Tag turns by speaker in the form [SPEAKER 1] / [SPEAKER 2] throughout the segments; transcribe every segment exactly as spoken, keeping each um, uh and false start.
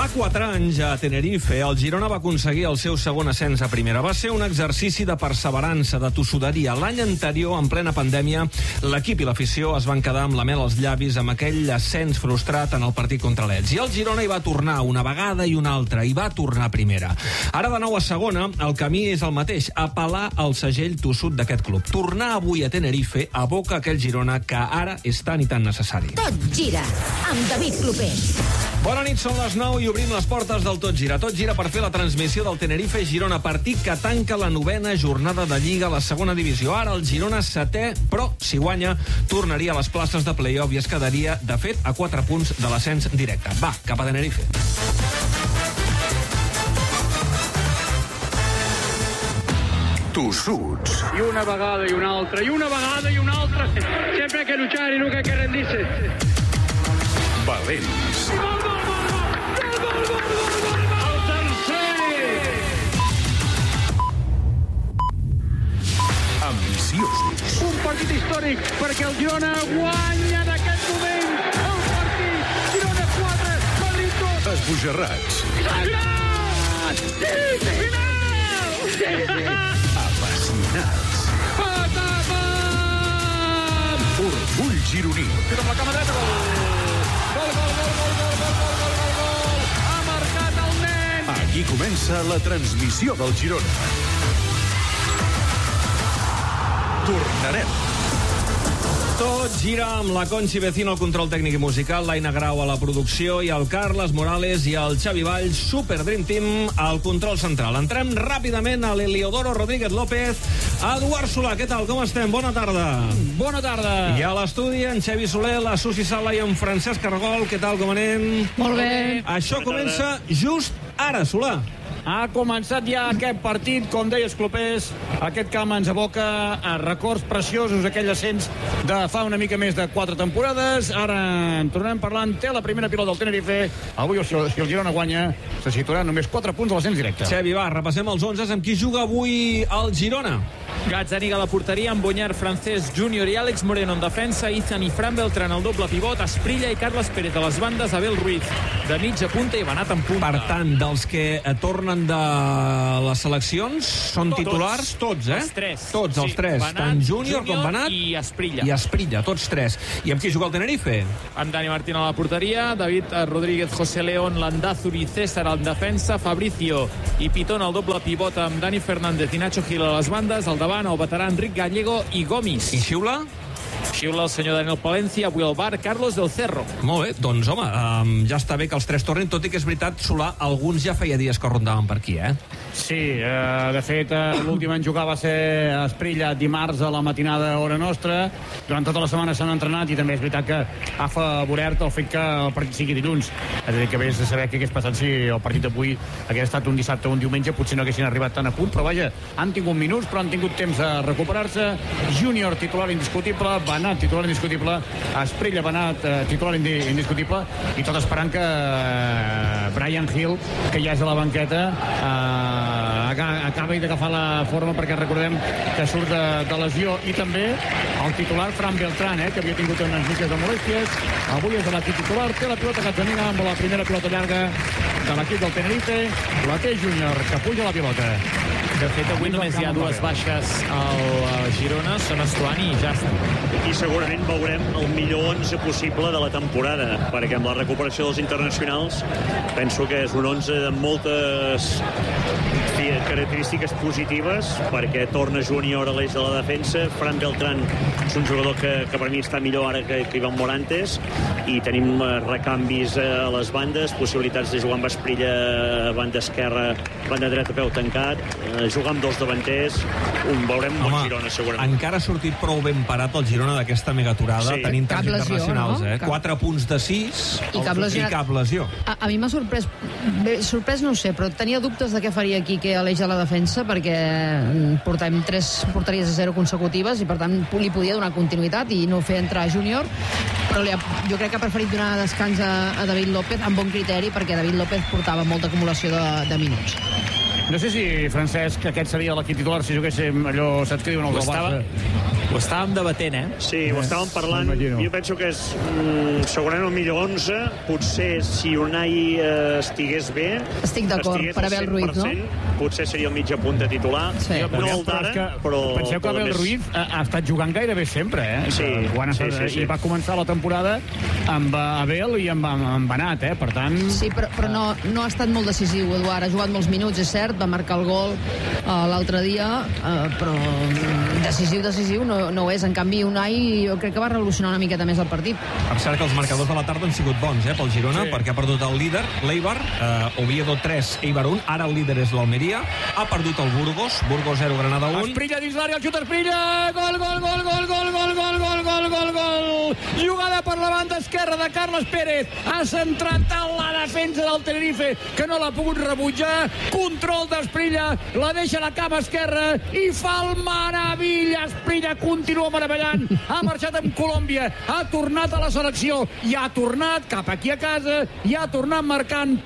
[SPEAKER 1] Fa quatre anys a Tenerife el Girona va aconseguir el seu segon ascens a primera. Va ser un exercici de perseverança, de tossuderia. L'any anterior, en plena pandèmia, l'equip i l'afició es van quedar amb la mel als llavis amb aquell ascens frustrat en el partit contra l'Elx. I el Girona hi va tornar una vegada i una altra, i va tornar a primera. Ara de nou a segona, el camí és el mateix, apel·lar al segell tossut d'aquest club. Tornar avui a Tenerife aboca aquell Girona que ara és tan i tan necessari.
[SPEAKER 2] Tot gira, amb David Clopés.
[SPEAKER 1] Bona nit, són les nou i obrim les portes del Tot Gira. Tot gira per fer la transmissió del Tenerife-Girona, partit que tanca la novena jornada de Lliga a la segona divisió. Ara el Girona setè, però si guanya tornaria a les places de play-off i es quedaria, de fet, a quatre punts de l'ascens directe. Va, cap a Tenerife.
[SPEAKER 3] Tossuts.
[SPEAKER 4] I una vegada i una altra, i una vegada i una altra. Sempre hay que luchar y nunca hay que rendirse.
[SPEAKER 3] Valents.
[SPEAKER 4] Gol, gol, gol, gol, gol, gol, gol, gol, gol, el tercer!
[SPEAKER 3] Ambiciosos.
[SPEAKER 4] Un partit històric perquè el Girona guanya en aquest moment el partit. Girona quatre, Madrid dos.
[SPEAKER 3] Esbojarrats.
[SPEAKER 4] Final! Sí, final! Sí, sí.
[SPEAKER 3] Apassionats.
[SPEAKER 4] Patapam!
[SPEAKER 3] Orgull gironí.
[SPEAKER 4] Tira amb la cama dreta, gol! Gol, gol, gol, gol, gol, gol, gol, gol, gol, gol! Ha marcat el nen!
[SPEAKER 3] Aquí comença la transmissió del Girona. Tornarem.
[SPEAKER 1] Tot gira amb la Conchi Vecino al control tècnic i musical, l'Aina Grau a la producció i el Carles Morales i el Xavi Valls, Super Dream Team, al control central. Entrem ràpidament a l'Eliodoro Rodríguez López. Eduard Solà, què tal? Com estem? Bona tarda.
[SPEAKER 5] Bona tarda.
[SPEAKER 1] I a l'estudi, en Xavi Soler, la Susi Sala i en Francesc Argol. Què tal? Com anem?
[SPEAKER 5] Molt bé.
[SPEAKER 1] Això comença just ara, Solà.
[SPEAKER 5] Ha començat ja aquest partit, com deies, Clopés. Aquest camp ens evoca a records preciosos, aquell ascens de fa una mica més de quatre temporades. Ara en tornem parlant. Té la primera pilota del Tenerife. Avui, si el, si el Girona guanya, se situarà només quatre punts a l'ascens directe.
[SPEAKER 1] Xavi, va, repassem els onzes. Amb qui juga avui el Girona?
[SPEAKER 6] Gazzaniga a la porteria, amb Boñar, Francesc Júnior i Àlex Moreno en defensa, Izan i Fran Beltrán al doble pivot, Asprilla i Carles Pérez a les bandes, Abel Ruiz de mitja punta i Benat en punta.
[SPEAKER 1] Per tant, dels que tornen de les seleccions són
[SPEAKER 6] Tots,
[SPEAKER 1] titulars tots, eh?
[SPEAKER 6] Els tres.
[SPEAKER 1] Tots, els
[SPEAKER 6] Sí,
[SPEAKER 1] tres.
[SPEAKER 6] Benat,
[SPEAKER 1] Tant Júnior
[SPEAKER 6] Júnior
[SPEAKER 1] com Benat
[SPEAKER 6] i Asprilla.
[SPEAKER 1] I Asprilla, tots tres. I amb qui juga el Tenerife?
[SPEAKER 6] Amb Dani Martín a la porteria, David Rodríguez, José León, Landázuri, César en defensa, Fabricio i Pitón al doble pivot amb Dani Fernández i Nacho Gil a les bandes, al davant el veterà Enric Gallego i Gomis.
[SPEAKER 1] I xiula?
[SPEAKER 6] Xiula el senyor Daniel Palencia, avui al bar Carlos del Cerro.
[SPEAKER 1] Molt bé, doncs home, um, ja està bé que els tres tornin, tot i que és veritat, Solà, alguns ja feia dies que rondaven per aquí, eh?
[SPEAKER 5] Sí, eh, de fet, eh, l'últim en jugar va ser Asprilla dimarts a la matinada hora nostra. Durant tota la setmana s'han entrenat i també és veritat que ha favorit el fet que el partit sigui dilluns. És a dir, que vés de saber què hagués passat si el partit d'avui hagués estat un dissabte o un diumenge, potser no haguessin arribat tan a punt, però vaja, han tingut minuts, però han tingut temps de recuperar-se. Júnior, titular indiscutible, Benat, titular indiscutible, Asprilla, Benat, eh, titular indi indiscutible, i tot esperant que eh, Brian Hill, que ja és a la banqueta, eh, acaba d'agafar la forma, perquè recordem que surt de, de lesió, i també el titular Fran Beltrán, eh, que havia tingut unes miques de molèsties. Avui és l'equip titular, té la pilota Gazzaniga amb la primera pilota llarga de l'equip del Tenerife, la té Júnior, que puja la pilota.
[SPEAKER 6] De fet, avui només hi ha dues baixes al Girona, són Estuani i Jasta.
[SPEAKER 7] I segurament veurem el millor onze possible de la temporada, perquè amb la recuperació dels internacionals penso que és un onze amb moltes característiques positives, perquè torna Júnior a l'eix de la defensa. Fran Beltrán és un jugador que, que per mi està millor ara que, que Ivan Morantes, i tenim recanvis a les bandes, possibilitats de jugar amb Asprilla banda esquerra, banda dreta, peu tancat, eh, jugar amb dos davanters. Un, veurem un bon Girona segurament.
[SPEAKER 1] Encara ha sortit prou ben parat el Girona d'aquesta megaturada,
[SPEAKER 7] sí.
[SPEAKER 1] tenint tants
[SPEAKER 2] Cap lesió,
[SPEAKER 1] internacionals,
[SPEAKER 2] no?
[SPEAKER 1] eh?
[SPEAKER 2] Cap...
[SPEAKER 1] quatre punts de sis
[SPEAKER 2] I cap lesió.
[SPEAKER 1] I cap lesió.
[SPEAKER 2] A, a mi m'ha sorprès, bé, sorprès no ho sé, però tenia dubtes de què faria aquí que aleix de la defensa, perquè portem tres porteries a zero consecutives i per tant li podia donar continuïtat i no fer entrar Júnior, però li ha, jo crec que ha preferit donar descans a, a David López amb bon criteri, perquè David López portava molta acumulació de, de minuts.
[SPEAKER 5] No sé si, Francesc, aquest seria l'equip titular si juguéssim allò, saps què diuen el del Barça?
[SPEAKER 6] Ho estàvem debatent, eh?
[SPEAKER 7] Sí, ho estàvem parlant. Jo penso que és mm, segurament el millor onze. Potser si Unai eh, estigués bé,
[SPEAKER 2] estic d'acord, per Abel Ruiz, no?
[SPEAKER 7] Potser seria el mitja punta titular.
[SPEAKER 2] Sí.
[SPEAKER 7] No el d'ara, però...
[SPEAKER 5] Penseu que Abel Ruiz ha, ha estat jugant gairebé sempre, eh?
[SPEAKER 7] Sí,
[SPEAKER 5] quan
[SPEAKER 7] sí, sí, sí.
[SPEAKER 5] I va començar la temporada amb Abel i amb, amb Benat, eh? Per tant...
[SPEAKER 2] Sí, però, però no, no ha estat molt decisiu, Eduard. Ha jugat molts minuts, és cert, va marcar el gol uh, l'altre dia, uh, però decisiu, decisiu no, no ho és. En canvi, Unai jo crec que va revolucionar una miqueta més el partit.
[SPEAKER 1] Em sembla que els marcadors de la tarda han sigut bons, eh, pel Girona, sí. perquè ha perdut el líder, l'Eibar, eh, Oviedo tres, Eibar un, ara el líder és l'Almeria, ha perdut el Burgos, Burgos zero, Granada un.
[SPEAKER 5] Esprilla dins l'àrea, el xut Esprilla, gol, gol, gol, gol, gol, gol, gol, gol, gol, gol, gol. Jugada per la banda esquerra de Carles Pérez, ha centrat tant la defensa del Tenerife que no l'ha pogut rebutjar, control d'Esprilla, la deixa a la cama esquerra i fa el meravella. Esprilla continua meravellant, ha marxat amb Colòmbia, ha tornat a la selecció i ha tornat cap aquí a casa i ha tornat marcant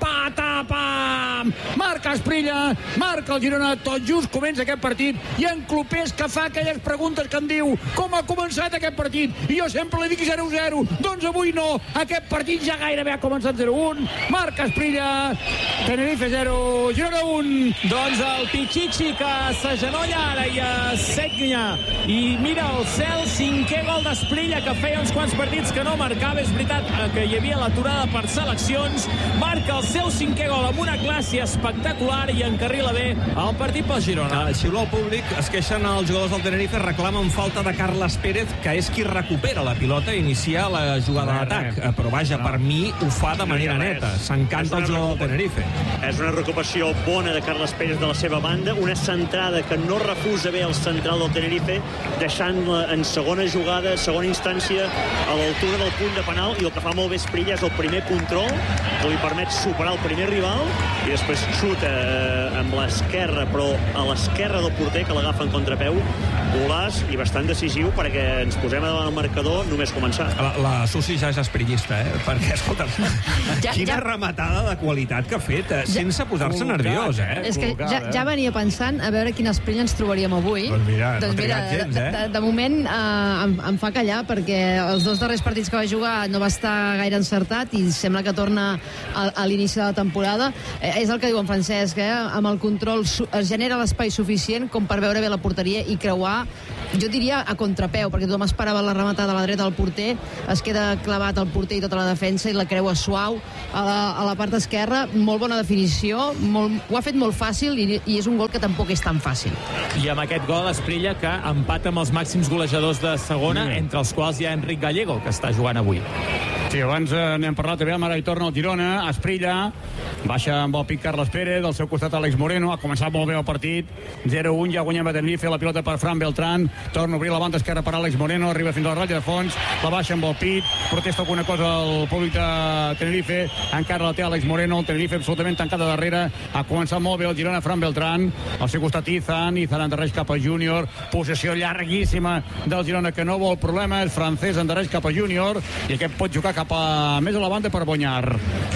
[SPEAKER 5] patapam, marca Esprilla, marca el Girona, tot just comença aquest partit i en Clopés que fa aquelles preguntes que em diu com ha començat aquest partit i jo sempre li dic zero zero, doncs avui no, aquest partit ja gairebé ha començat zero un, marca Esprilla, Tenerife zero, Girona un.
[SPEAKER 6] Doncs el Pichichi que s'agenolla ara i assegna i mira al cel, cinquè gol d'Esprilla que feia uns quants partits que no marcava, és veritat que hi havia l'aturada per seleccions, marca el seu cinquè gol amb una classe espectacular i encarrila bé el partit pel Girona.
[SPEAKER 1] Al xiular al públic es queixen els jugadors del Tenerife, reclamen falta de Carles Pérez, que és qui recupera la pilota i inicia la jugada d'atac, però vaja, per mi ho fa de manera neta, s'encanta el jugador del Tenerife.
[SPEAKER 7] És una recuperació bona de Carles Pérez de la seva banda, una centrada que no refusa bé el central del Tenerife, deixant-la en segona jugada, segona instància, a l'altura del punt de penal, i el que fa molt bé Esprilla és el primer control, que li permet superar el primer rival, i després xuta eh, amb l'esquerra, però a l'esquerra del porter, que l'agafa en contrapeu, golaç i bastant decisiu perquè ens posem davant el marcador només començar.
[SPEAKER 1] La, la Susi ja és esprillista, eh? Perquè, escolta,
[SPEAKER 2] ja,
[SPEAKER 1] quina
[SPEAKER 2] ja...
[SPEAKER 1] rematada de qualitat que ha fet, eh? ja... sense posar-se nerviós, eh?
[SPEAKER 2] És que ja, ja venia pensant a veure quina Esprilla ens trobaríem avui.
[SPEAKER 1] Doncs mira,
[SPEAKER 2] doncs
[SPEAKER 1] no
[SPEAKER 2] mira
[SPEAKER 1] gens, eh?
[SPEAKER 2] de, de, de moment eh, em, em fa callar perquè els dos darrers partits que va jugar no va estar gaire encertat i sembla que torna a, a l'inici de la temporada. Eh, és el que diu en Francesc, eh? Amb el control es genera l'espai suficient com per veure bé la porteria i creuar, jo diria a contrapeu, perquè tothom esperava la rematada a la dreta del porter, es queda clavat al porter i tota la defensa i la creua suau a la, a la part esquerra, molt bona definició, molt, ho ha fet molt fàcil i, i és un gol que tampoc és tan fàcil.
[SPEAKER 6] I amb aquest gol Esprilla que empata amb els màxims golejadors de segona, mm. entre els quals hi ha Enric Gallego, que està jugant avui.
[SPEAKER 5] Sí, abans eh, n'hem parlat també, ara hi torna el Girona, Esprilla, baixa amb el pic Carles Pérez, al seu costat Àlex Moreno, ha començat molt bé el partit, zero un, ja guanyem a Tenerife, la pilota per Fran Beltrán, torna a obrir la banda esquerra per Àlex Moreno, arriba fins a la ratlla de fons, la baixa amb el pit, protesta alguna cosa al públic de Tenerife, encara la té Àlex Moreno, el Tenerife absolutament tancat a darrere, ha començat molt bé el Girona, Fran Beltrán, al seu costat Izan, Izan endarreix cap a Júnior, possessió llarguíssima del Girona que no vol problemes, Francés endarreix cap a Júnior, i aquest pot jugar cap a més a la banda per Bonyar.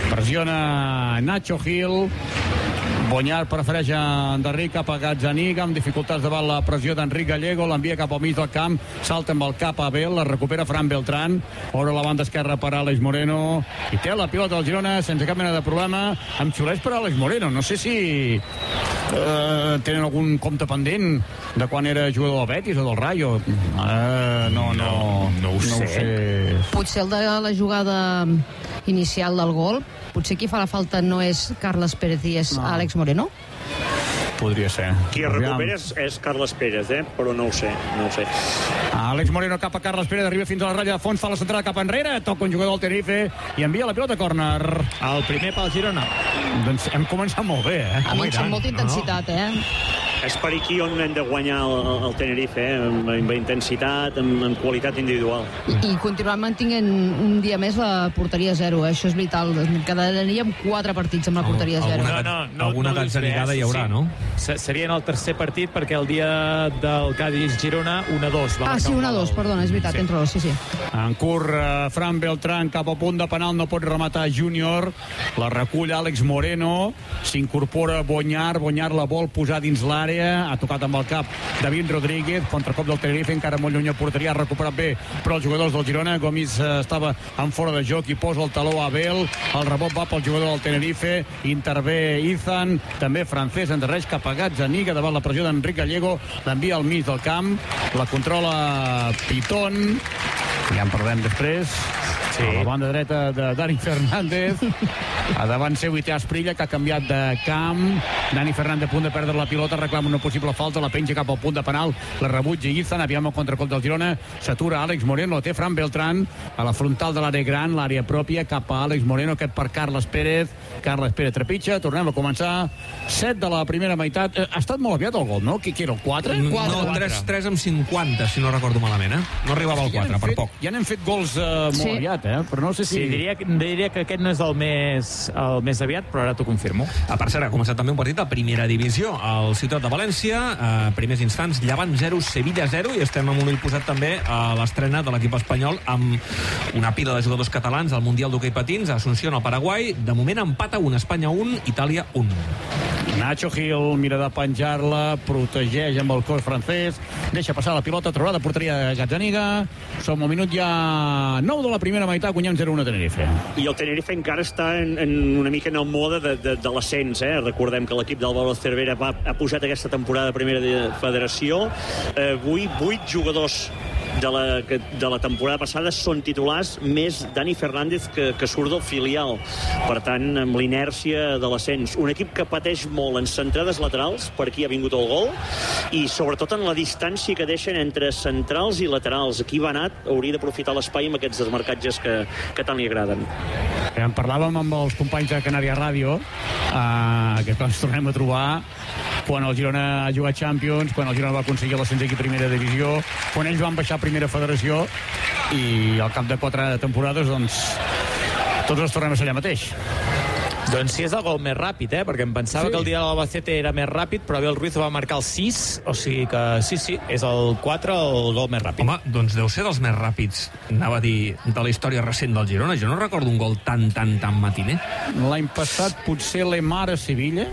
[SPEAKER 5] Pressiona Nacho Gil. Bonyar prefereix endarrir cap a Gazzaniga amb dificultats davant la pressió d'Enric Gallego, l'envia cap al mig del camp, salta amb el cap a Abel, la recupera Fran Beltrán, obre la banda esquerra per Àlex Moreno i té la pilota del Girona sense cap mena de problema, amb xulets per Àlex Moreno. No sé si eh, tenen algun compte pendent de quan era jugador del Betis o del Rayo. Eh, no, no, no, no, ho, no sé. ho sé.
[SPEAKER 2] Potser el de la jugada inicial del gol, potser qui fa la falta no és Carles Pérez i és no. Àlex Moreno?
[SPEAKER 5] Podria ser.
[SPEAKER 7] Qui recupera és, és Carles Pérez, eh? Però no ho sé, no ho sé.
[SPEAKER 5] Àlex Moreno cap a Carles Pérez, arriba fins a la ratlla de fons, fa la centrada cap enrere, toca un jugador del Tenerife i envia la pilota a córner.
[SPEAKER 6] El primer pel Girona.
[SPEAKER 5] Doncs hem començat molt bé, eh?
[SPEAKER 2] A mi amb molta intensitat, eh?
[SPEAKER 7] És per aquí on hem de guanyar el, el Tenerife, eh? amb, amb intensitat, amb, amb qualitat individual.
[SPEAKER 2] I, i continuar mantinguent un dia més la porteria zero, eh? Això és vital. Quedaríem quatre partits amb la porteria zero.
[SPEAKER 1] Alguna,
[SPEAKER 6] No, no, no,
[SPEAKER 1] alguna
[SPEAKER 6] no
[SPEAKER 1] gatzarigada
[SPEAKER 6] dius
[SPEAKER 1] hi haurà,
[SPEAKER 6] bé,
[SPEAKER 1] no?
[SPEAKER 6] Se- Serien el tercer partit perquè el dia del Cádiz-Girona un a dos.
[SPEAKER 2] Ah, sí, un a dos, perdona, és veritat,
[SPEAKER 6] Sí.
[SPEAKER 2] tens raó, sí, sí.
[SPEAKER 5] En curt, eh, Fran Beltrán cap al punt de penal, no pot rematar Júnior, la recull Àlex Moreno, s'incorpora Bonyar, Bonyar la vol posar dins l'àrea, ha tocat amb el cap David Rodríguez, contracop del Tenerife, encara molt lluny a porteria, ha recuperat bé però els jugadors del Girona. Gomis eh, estava en fora de joc i posa el taló a Abel, el rebot va pel jugador del Tenerife, intervé Izan, també francès, endarreix cap a Gazzaniga davant la pressió d'Enric Gallego, l'envia al mig del camp, la controla Pitón, ja en parlem després. Sí. A la banda dreta de Dani Fernández, a davant seu hi té Asprilla, que ha canviat de camp. Dani Fernández a punt de perdre la pilota, reclama una possible falta, la penja cap al punt de penal, la rebutja Izan, aviam el contracop del Girona, s'atura Àlex Moreno, la té Fran Beltrán a la frontal de l'àrea gran, l'àrea pròpia, cap a Àlex Moreno, aquest per Carles Pérez, Carles Pérez trepitja, tornem a començar, set de la primera meitat. Eh, ha estat molt aviat el gol, no? Qui, qui era, el quatre?
[SPEAKER 1] No, tres amb cinquanta, si no recordo malament, eh? No arribava al quatre, per poc.
[SPEAKER 5] Ja n'hem fet gols eh, molt
[SPEAKER 2] Sí.
[SPEAKER 5] aviat, eh? Però no sé si...
[SPEAKER 6] Sí, diria, diria que aquest no és el més, el més aviat, però ara t'ho confirmo.
[SPEAKER 1] A part, cert, ha començat també un partit de primera divisió al Ciutat de València, a primers instants, Llevant zero, Sevilla zero, i estem amb un ull posat també a l'estrena de l'equip espanyol amb una pila de jugadors catalans al Mundial d'Hoquei Patins, a Asunción, al Paraguai. De moment empata un, Espanya un, Itàlia un.
[SPEAKER 5] Nacho Gil mira de penjar-la, protegeix amb el cos francès, deixa passar la pilota, trobada de porteria de Gazzaniga. Som al minut ja nou de la primera meitat, guanyem zero a un a Tenerife.
[SPEAKER 7] I el Tenerife encara està en, en una mica en el mode de, de, de l'ascens, eh? Recordem que l'equip d'Álvaro Cervera va, ha pujat aquesta temporada a primera de federació. Eh, avui vuit jugadors de la, de la temporada passada són titulars, més Dani Fernández que, que surt del filial. Per tant, amb l'inèrcia de l'ascens. Un equip que pateix molt en centrades laterals, per aquí ha vingut el gol, i sobretot en la distància que deixen entre centrals i laterals. Aquí va anat, hauria d'aprofitar l'espai amb aquests desmarcatges que, que tant li agraden.
[SPEAKER 5] En parlàvem amb els companys de Canària Ràdio, eh, que ens tornem a trobar quan el Girona ha jugat Champions, quan el Girona va aconseguir l'ascens aquí a primera divisió, quan ells van baixar a primera federació, i al cap de quatre temporades, doncs, tots ens tornem a ser allà mateix.
[SPEAKER 6] Doncs sí, és el gol més ràpid, eh? Perquè em pensava
[SPEAKER 5] Sí.
[SPEAKER 6] que el dia de l'Albacete era més ràpid, però Abel Ruiz va marcar el sis, o sigui que sí, sí, és el quatre el gol més ràpid.
[SPEAKER 1] Home, doncs deu ser dels més ràpids, anava a dir, de la història recent del Girona. Jo no recordo un gol tan, tan, tan matiner.
[SPEAKER 5] L'any passat potser Lemar a Sevilla.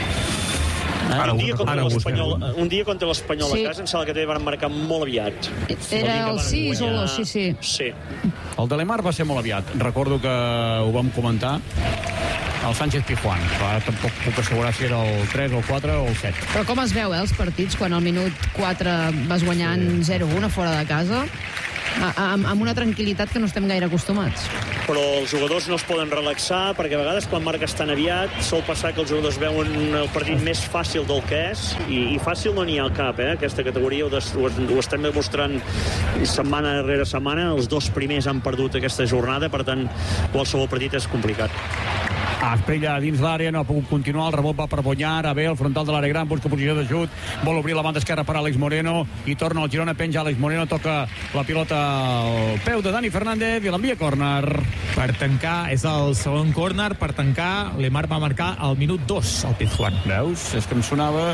[SPEAKER 1] Ara,
[SPEAKER 7] un, dia contra
[SPEAKER 1] ara ho
[SPEAKER 7] l'Espanyol,
[SPEAKER 1] busquem.
[SPEAKER 7] un dia contra l'Espanyol
[SPEAKER 2] Sí.
[SPEAKER 7] a casa, em sembla que també van marcar molt aviat.
[SPEAKER 2] Era el sis o el... Sí, sí.
[SPEAKER 7] Sí.
[SPEAKER 5] El de Lemar va ser molt aviat. Recordo que ho vam comentar el Sánchez Pizjuán. Ara tampoc puc assegurar si era el tres, el quatre o el set.
[SPEAKER 2] Però com es veu, eh, els partits, quan al minut quatre vas guanyant zero a un a fora de casa, a, a, amb una tranquil·litat que no estem gaire acostumats.
[SPEAKER 7] Però els jugadors no es poden relaxar, perquè a vegades quan marques tan aviat sol passar que els jugadors veuen el partit més fàcil del que és, i, i fàcil no n'hi ha al cap, eh? Aquesta categoria ho, des, ho, ho estem demostrant setmana darrere setmana. Els dos primers han perdut aquesta jornada, per tant qualsevol partit és complicat.
[SPEAKER 5] Asprilla dins l'àrea, no ha pogut continuar, el rebot va per Bonyar, a bé, el frontal de l'àrea gran, busca posició d'ajut, vol obrir la banda esquerra per Àlex Moreno, i torna al Girona, penja Àlex Moreno, toca la pilota al peu de Dani Fernández i l'envia a córner.
[SPEAKER 6] Per tancar, és el segon córner, per tancar, Lemar va marcar al minut dos, el Pizjuán.
[SPEAKER 5] Veus? És que em sonava...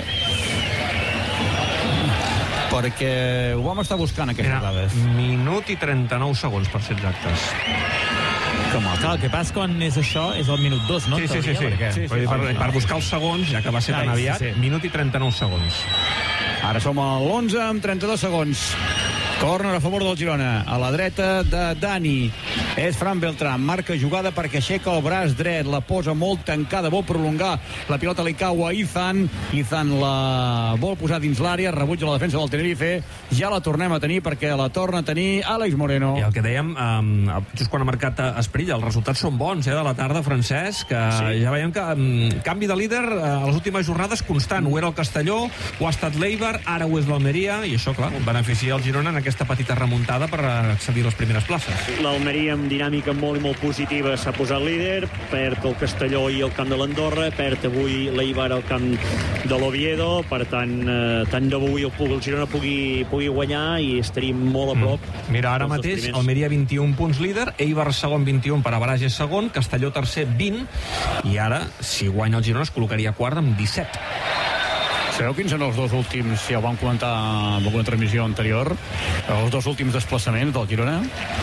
[SPEAKER 5] perquè ho vam estar buscant, aquestes
[SPEAKER 1] Era
[SPEAKER 5] dades.
[SPEAKER 1] minut i trenta-nou segons, per ser exactes.
[SPEAKER 6] Com el, el que passa quan és això és el minut dos, no?
[SPEAKER 1] Sí, sí, sí, sí.
[SPEAKER 6] Perquè...
[SPEAKER 1] sí, sí, per, per buscar els segons, ja que va ser tan
[SPEAKER 6] Ai, sí,
[SPEAKER 1] aviat,
[SPEAKER 6] sí.
[SPEAKER 1] minut i trenta-nou segons.
[SPEAKER 5] Ara som a l'onze amb trenta-dos segons. Córner a favor del Girona. A la dreta de Dani. És Fran Beltrán. Marca jugada perquè aixeca el braç dret. La posa molt tancada. Vol prolongar. La pilota li cau a Izan. Izan la vol posar dins l'àrea. Rebutja la defensa del Tenerife. Ja la tornem a tenir perquè la torna a tenir Àlex Moreno.
[SPEAKER 1] I el que dèiem, um, just quan ha marcat Esprilla, els resultats són bons, eh, de la tarda, Francesc, que sí. Ja veiem que um, canvi de líder uh, a les últimes jornades constant. Ho era el Castelló, ho ha estat l'Eibar, ara ho és l'Almeria, i això, clar, beneficia el Girona en aquest aquesta petita remuntada per accedir a les primeres places.
[SPEAKER 7] L'Almeria amb dinàmica molt i molt positiva s'ha posat líder, perd el Castelló i el camp de l'Andorra, perd avui l'Eibar al camp de l'Oviedo, per tant, eh, tant de avui el, el Girona pugui, pugui guanyar i estaríem molt a prop.
[SPEAKER 1] Mm. Mira, ara mateix Almeria vint-i-un punts líder, Eibar segon vint-i-un, per Avarages segon, Castelló tercer vint, i ara, si guanya el Girona, es col·locaria quart amb disset.
[SPEAKER 5] Sabeu quins són els dos últims, si ja ho vam comentar en alguna transmissió anterior, els dos últims desplaçaments del Girona?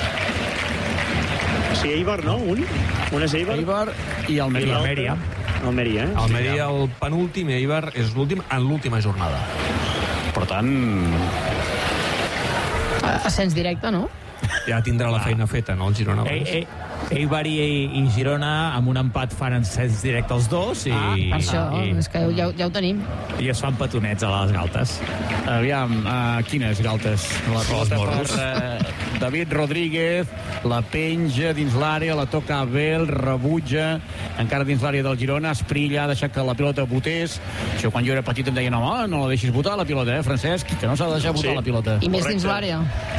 [SPEAKER 7] Sí, Eibar, no? Un? Un és Eibar?
[SPEAKER 5] Eibar i Almeria.
[SPEAKER 6] Almeria.
[SPEAKER 7] Almeria, eh?
[SPEAKER 1] Almeria el penúltim i Eibar és l'últim en l'última jornada.
[SPEAKER 5] Per tant...
[SPEAKER 2] Ascens directe, no?
[SPEAKER 1] Ja tindrà la feina feta, no, el Girona?
[SPEAKER 8] Ei, ei, Eibar i, i Girona amb un empat fan ascens directe els dos i,
[SPEAKER 2] ah, per això,
[SPEAKER 8] i,
[SPEAKER 2] és que ja, ja ho tenim.
[SPEAKER 8] i es fan petonets a les galtes.
[SPEAKER 5] Aviam, uh, quines galtes? La pilota per uh, David Rodríguez, la penja dins l'àrea, la toca Abel, rebutja, encara dins l'àrea del Girona, Esprilla ha deixat que la pilota botés. Això quan jo era petit em deien, home, no la deixis botar la pilota, eh, Francesc, que no s'ha de deixar botar sí. la pilota.
[SPEAKER 2] I més dins l'àrea.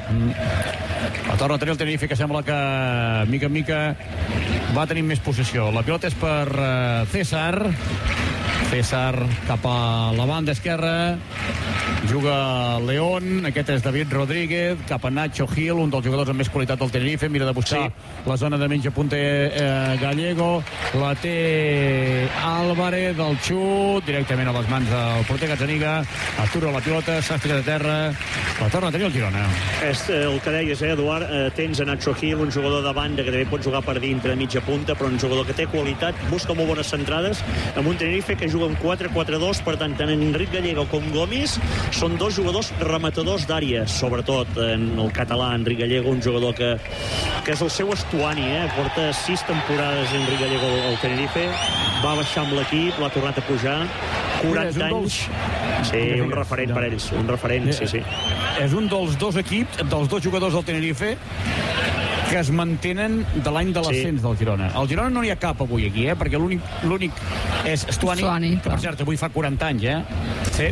[SPEAKER 5] Mm. La torna a tenir el Tenerife, que sembla que mica en mica va tenir més possessió. La pilota és per uh, César. César cap a la banda esquerra, juga León, aquest és David Rodríguez, cap a Nacho Gil, un dels jugadors amb més qualitat del Tenerife, mira de buscar sí. la zona de menja punter eh, Gallego, la té Álvarez, del xut directament a les mans del porter Gazzaniga, atura la pilota, s'ha estirat a terra, la torna a tenir el Girona.
[SPEAKER 7] És el que deies, eh, Eduard, eh, tens a Nacho Gil, un jugador de banda que també pot jugar per dintre, mitja punta, però un jugador que té qualitat, busca molt bones centrades, amb un Tenerife que juga en quatre quatre dos, per tant, tant Enric Gallego com Gomis són dos jugadors rematadors d'àrea, sobretot en el català, Enric Gallego, un jugador que, que és el seu Estuani, eh? Porta sis temporades Enric Gallego al Tenerife, va baixar amb l'equip, l'ha tornat a pujar, quaranta anys. Sí, un referent per ells, un referent, sí, sí.
[SPEAKER 5] És un dels dos equips, dels dos jugadors del Tenerife que es mantenen de l'any de l'ascens sí. del Girona. El Girona no n'hi ha cap avui aquí, eh? Perquè l'únic l'únic és Estuani, Estuani que per cert avui fa quaranta anys, eh?
[SPEAKER 8] Sí.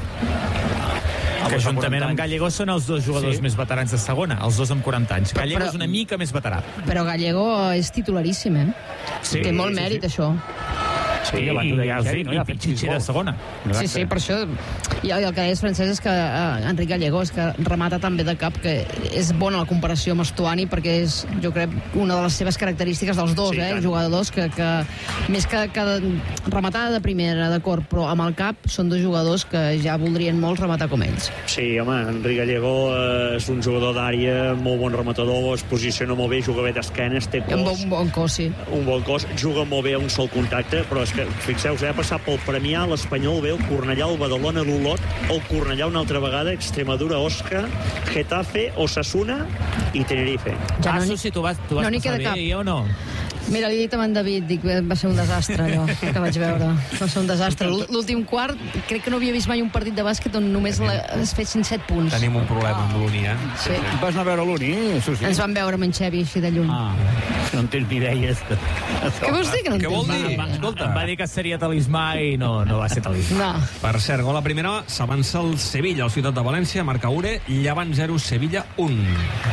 [SPEAKER 8] Que juntament amb Gallego són els dos jugadors sí. més veterans de segona, els dos amb quaranta anys. Gallego però, és una mica més veterà.
[SPEAKER 2] Però Gallego és titularíssim, eh? Sí, Té molt sí, mèrit, sí. això.
[SPEAKER 8] Sí, i, i, i, i, i Pichichi de segona.
[SPEAKER 2] Sí, sí, per això. I el que deies, Francesc, és que uh, Enric Gallego és que remata tan bé de cap que és bona la comparació amb Estuani, perquè és, jo crec, una de les seves característiques dels dos, sí, eh, tant. jugadors que, que més que, que rematar de primera, d'acord, però amb el cap són dos jugadors que ja voldrien molt rematar com ells.
[SPEAKER 7] Sí, home, Enric Gallego eh, és un jugador d'àrea, molt bon rematador, es posiciona molt bé, juga bé d'esquenes, té cos.
[SPEAKER 2] Un bon, bon cos, sí.
[SPEAKER 7] Un bon cos, juga molt bé a un sol contacte, però és que, fixeu-vos, ha passat pel Premià, l'Espanyol bé, el Cornellà, el Badalona, l'Olot, el Cornellà una altra vegada, Extremadura, Osca, Getafe, Osasuna i Tenerife.
[SPEAKER 2] Ja
[SPEAKER 8] ah,
[SPEAKER 2] no,
[SPEAKER 8] sí, tu vas, tu vas
[SPEAKER 2] no
[SPEAKER 8] passar bé, ahir o no?
[SPEAKER 2] Mira, li he dit a en David, dic, va ser un desastre allò que vaig veure, va ser un desastre. L'últim quart, crec que no havia vist mai un partit de bàsquet on només la, es fessin set punts.
[SPEAKER 1] Tenim un problema amb l'Uni, eh?
[SPEAKER 2] Sí.
[SPEAKER 5] Vas anar a veure l'Uni, Susi?
[SPEAKER 2] Ens vam veure amb en Xevi així de lluny.
[SPEAKER 5] Ah, no en tens ni idees.
[SPEAKER 2] Què vols dir que no en
[SPEAKER 1] Què vol dir?
[SPEAKER 8] Va, Escolta, em va dir que seria talismà i no, no va ser talismà.
[SPEAKER 2] No.
[SPEAKER 1] Per cert, gol a primera, s'avança el Sevilla, al Ciutat de València, marca Ure, Llevant zero, Sevilla un.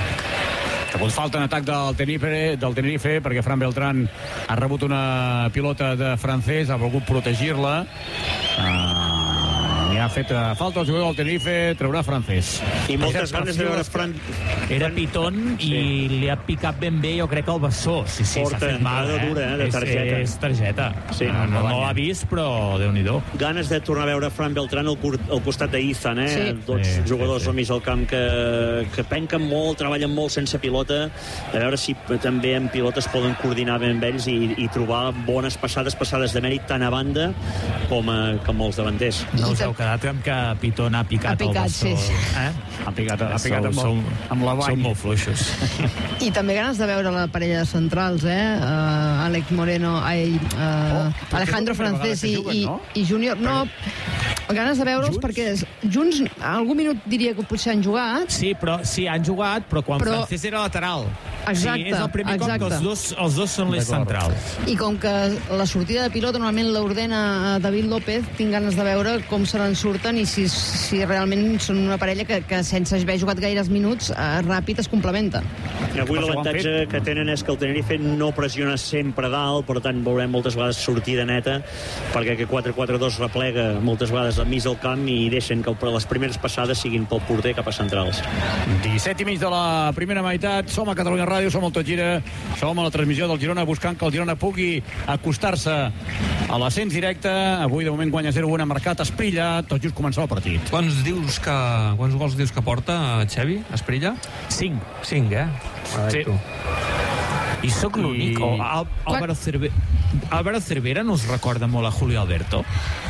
[SPEAKER 5] Que pot falta en atac del Tenerife, del Tenerife perquè Fran Beltrán ha rebut una pilota de francès, ha volgut protegir-la. Uh, ha fet falta el jugador del Tenerife, traurà francès.
[SPEAKER 7] I moltes ganes de veure Fran...
[SPEAKER 8] Era Piton i sí. li ha picat ben bé, jo crec que el bessó. Sí, sí, s'ha fet mal, eh?
[SPEAKER 7] Dura, eh? De targeta.
[SPEAKER 8] És, és targeta.
[SPEAKER 7] Sí.
[SPEAKER 8] No, no, no l'ha vist, però Déu-n'hi-do.
[SPEAKER 7] Ganes de tornar a veure Fran Beltrán al, al costat d'Izan, eh?
[SPEAKER 2] Sí.
[SPEAKER 7] Tots
[SPEAKER 8] sí,
[SPEAKER 7] jugadors
[SPEAKER 8] sí, sí.
[SPEAKER 7] al mig del camp que, que penquen molt, treballen molt sense pilota, a veure si també en pilotes poden coordinar ben amb ells i, i trobar bones passades, passades de mèrit tant a banda com, a, com els davanters.
[SPEAKER 8] No us heu quedat amb que Piton ha picat,
[SPEAKER 2] ha picat
[SPEAKER 8] el bessó?
[SPEAKER 2] Sí.
[SPEAKER 8] Eh?
[SPEAKER 5] Ha picat, ha picat amb,
[SPEAKER 8] som,
[SPEAKER 5] amb la
[SPEAKER 8] som molt fluixos.
[SPEAKER 2] I també ganes de veure la parella de centrals, eh? Uh, Àlex Moreno, ai, uh, oh, Alejandro Francés i, juguen, no? i, i Júnior. No, ganes de veure'ls perquè junts, algun minut diria que potser han jugat.
[SPEAKER 8] Sí, però sí, han jugat, però quan
[SPEAKER 2] però...
[SPEAKER 8] Francés era lateral.
[SPEAKER 2] Exacte,
[SPEAKER 8] sí, és el primer
[SPEAKER 2] exacte.
[SPEAKER 8] cop que els dos, els dos són l'eix central.
[SPEAKER 2] I com que la sortida de pilot normalment l'ordena David López, tinc ganes de veure com se n'en surten i si, si realment són una parella que, que sense haver jugat gaires minuts, eh, ràpid es complementen.
[SPEAKER 7] Avui l'avantatge que tenen és que el Tenerife no pressiona sempre dalt, per tant veurem moltes vegades sortida neta, perquè aquest quatre quatre dos replega moltes vegades al mig del camp i deixen que les primeres passades siguin pel porter cap a centrals.
[SPEAKER 5] disset i mig de la primera meitat, som a Catalunya Ràdio, som al Tot Gira, som a la transmissió del Girona, buscant que el Girona pugui acostar-se a l'ascens directe. Avui de moment guanya zero a un, ha marcat Esprilla, tot just començar el partit.
[SPEAKER 1] Quants dius que, quants gols dius que porta Xevi, Esprilla?
[SPEAKER 8] Cinc.
[SPEAKER 1] Cinc, eh?
[SPEAKER 8] Sí. I sóc l'únic, o Al Álvaro Cervera Álvaro Cervera no us recorda molt a Julio Alberto?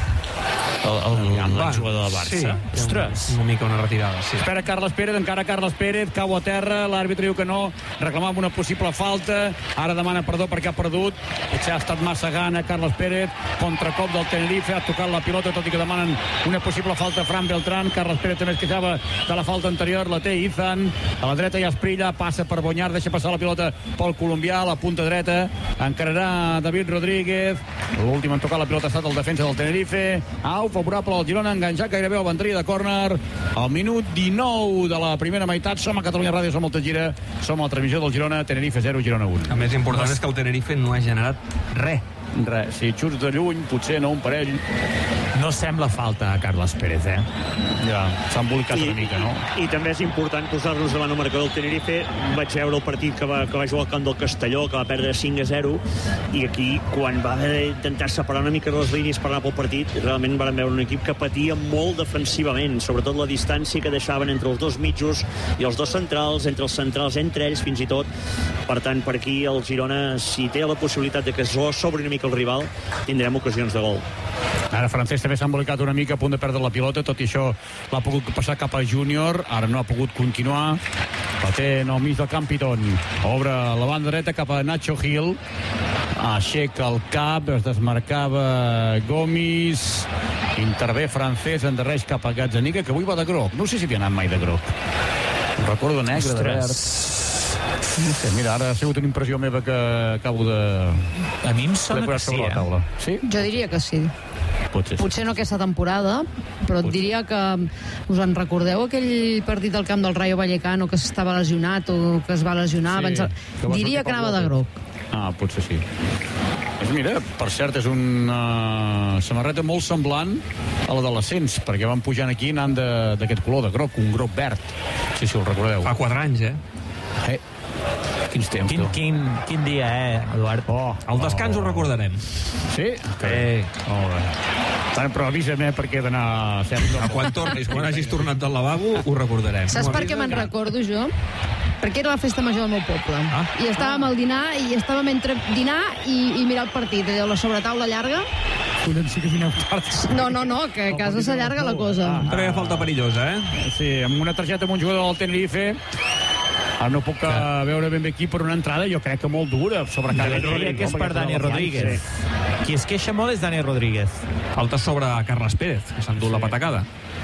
[SPEAKER 8] El, el, el, el jugador del Barça.
[SPEAKER 1] Sí,
[SPEAKER 8] ostres,
[SPEAKER 1] una mica una retirada, sí.
[SPEAKER 5] Espera Carles Pérez, encara Carles Pérez, cau a terra, l'àrbitre diu que no, reclamava una possible falta, ara demana perdó perquè ha perdut, ja ha estat massa gana Carles Pérez, contracop del Tenerife, ha tocat la pilota, tot i que demanen una possible falta a Fran Beltrán. Carles Pérez també es queixava de la falta anterior, la té Izan, a la dreta hi ha Esprilla, passa per Bonyar, deixa passar la pilota pel colombià, a la punta dreta, encararà David Rodríguez, l'últim en tocar la pilota ha estat el defensa del Tenerife, au, favorable al Girona, enganxat gairebé al ventrí de córner, al minut dinou de la primera meitat. Som a Catalunya Ràdio, som al Tot Gira, som a la transmissió del Girona, Tenerife zero, Girona un.
[SPEAKER 1] El més important és que el Tenerife no ha generat res.
[SPEAKER 5] Res, si xuts de lluny, potser no un parell.
[SPEAKER 8] no sembla falta a Carles Pérez, eh?
[SPEAKER 5] Ja, s'ha embolicat
[SPEAKER 7] I,
[SPEAKER 5] una mica, no?
[SPEAKER 7] I, i també és important posar-nos davant el marcador del Tenerife. Vaig veure el partit que va, que va jugar al camp del Castelló, que va perdre cinc a zero, i aquí, quan va haver d'intentar separar una mica les línies per anar pel partit, realment vam veure un equip que patia molt defensivament, sobretot la distància que deixaven entre els dos mitjos i els dos centrals, entre els centrals, entre ells fins i tot. Per tant, per aquí el Girona, si té la possibilitat de que s'obri una mica el rival, tindrem ocasions de gol.
[SPEAKER 5] Ara Francesc també s'ha embolicat una mica, a punt de perdre la pilota, tot i això l'ha pogut passar cap a Júnior, ara no ha pogut continuar, la té en el mig del camp Pitón, obre la banda dreta cap a Nacho Gil, aixeca el cap, es desmarcava Gomis, intervé Francesc, endarreix cap a Gazzaniga, que avui va de groc, no sé si havia anat mai de groc, recordo negre, de verd. No sé, mira, ara ha sigut una impressió meva que acabo de...
[SPEAKER 8] A mi em sona que sí,
[SPEAKER 5] eh? Sí?
[SPEAKER 2] Jo diria que sí.
[SPEAKER 5] Potser, sí.
[SPEAKER 2] Potser no aquesta temporada, però et diria que us en recordeu aquell partit del camp del Rayo Vallecano que s'estava lesionat o que es va lesionar?
[SPEAKER 5] Sí,
[SPEAKER 2] abans...
[SPEAKER 5] que
[SPEAKER 2] Diria que anava de groc.
[SPEAKER 5] Ah, potser sí. Pues mira, per cert, és una samarreta molt semblant a la de l'ascens, perquè van pujant aquí anant d'aquest color, de groc, un groc verd. Sí, sí, el recordeu.
[SPEAKER 1] Fa quatre anys, eh?
[SPEAKER 5] Eh, quins temps,
[SPEAKER 8] quin,
[SPEAKER 5] tu.
[SPEAKER 8] quin, quin dia, eh, Eduard?
[SPEAKER 5] Oh,
[SPEAKER 1] Al descans
[SPEAKER 5] oh.
[SPEAKER 1] ho recordarem.
[SPEAKER 5] Sí?
[SPEAKER 1] Eh.
[SPEAKER 5] Molt bé. Tant, però avisa'm, eh, perquè he d'anar a Sergi.
[SPEAKER 1] Quan tornis, quan hagis tornat del lavabo, ho recordarem.
[SPEAKER 2] Saps per què me'n recordo jo? Perquè era la festa major del meu poble.
[SPEAKER 1] Ah.
[SPEAKER 2] I estàvem al dinar, i estàvem entre dinar i, i mirar el partit. Allò, la sobretaula llarga.
[SPEAKER 5] Collons, sí que dineu tard.
[SPEAKER 2] No, no, no, que a casa s'allarga la cosa.
[SPEAKER 5] Ah,
[SPEAKER 1] Treia falta perillosa, eh?
[SPEAKER 5] Sí, amb una targeta amb un jugador del Tenerife. Ara no puc uh, veure ben bé aquí per una entrada, jo crec que molt dura, sobre Carles
[SPEAKER 8] Jo diria que és per Dani Rodríguez. Qui es queixa molt és Dani Rodríguez.
[SPEAKER 1] Falta sobre Carles Pérez, que s'endú la patacada.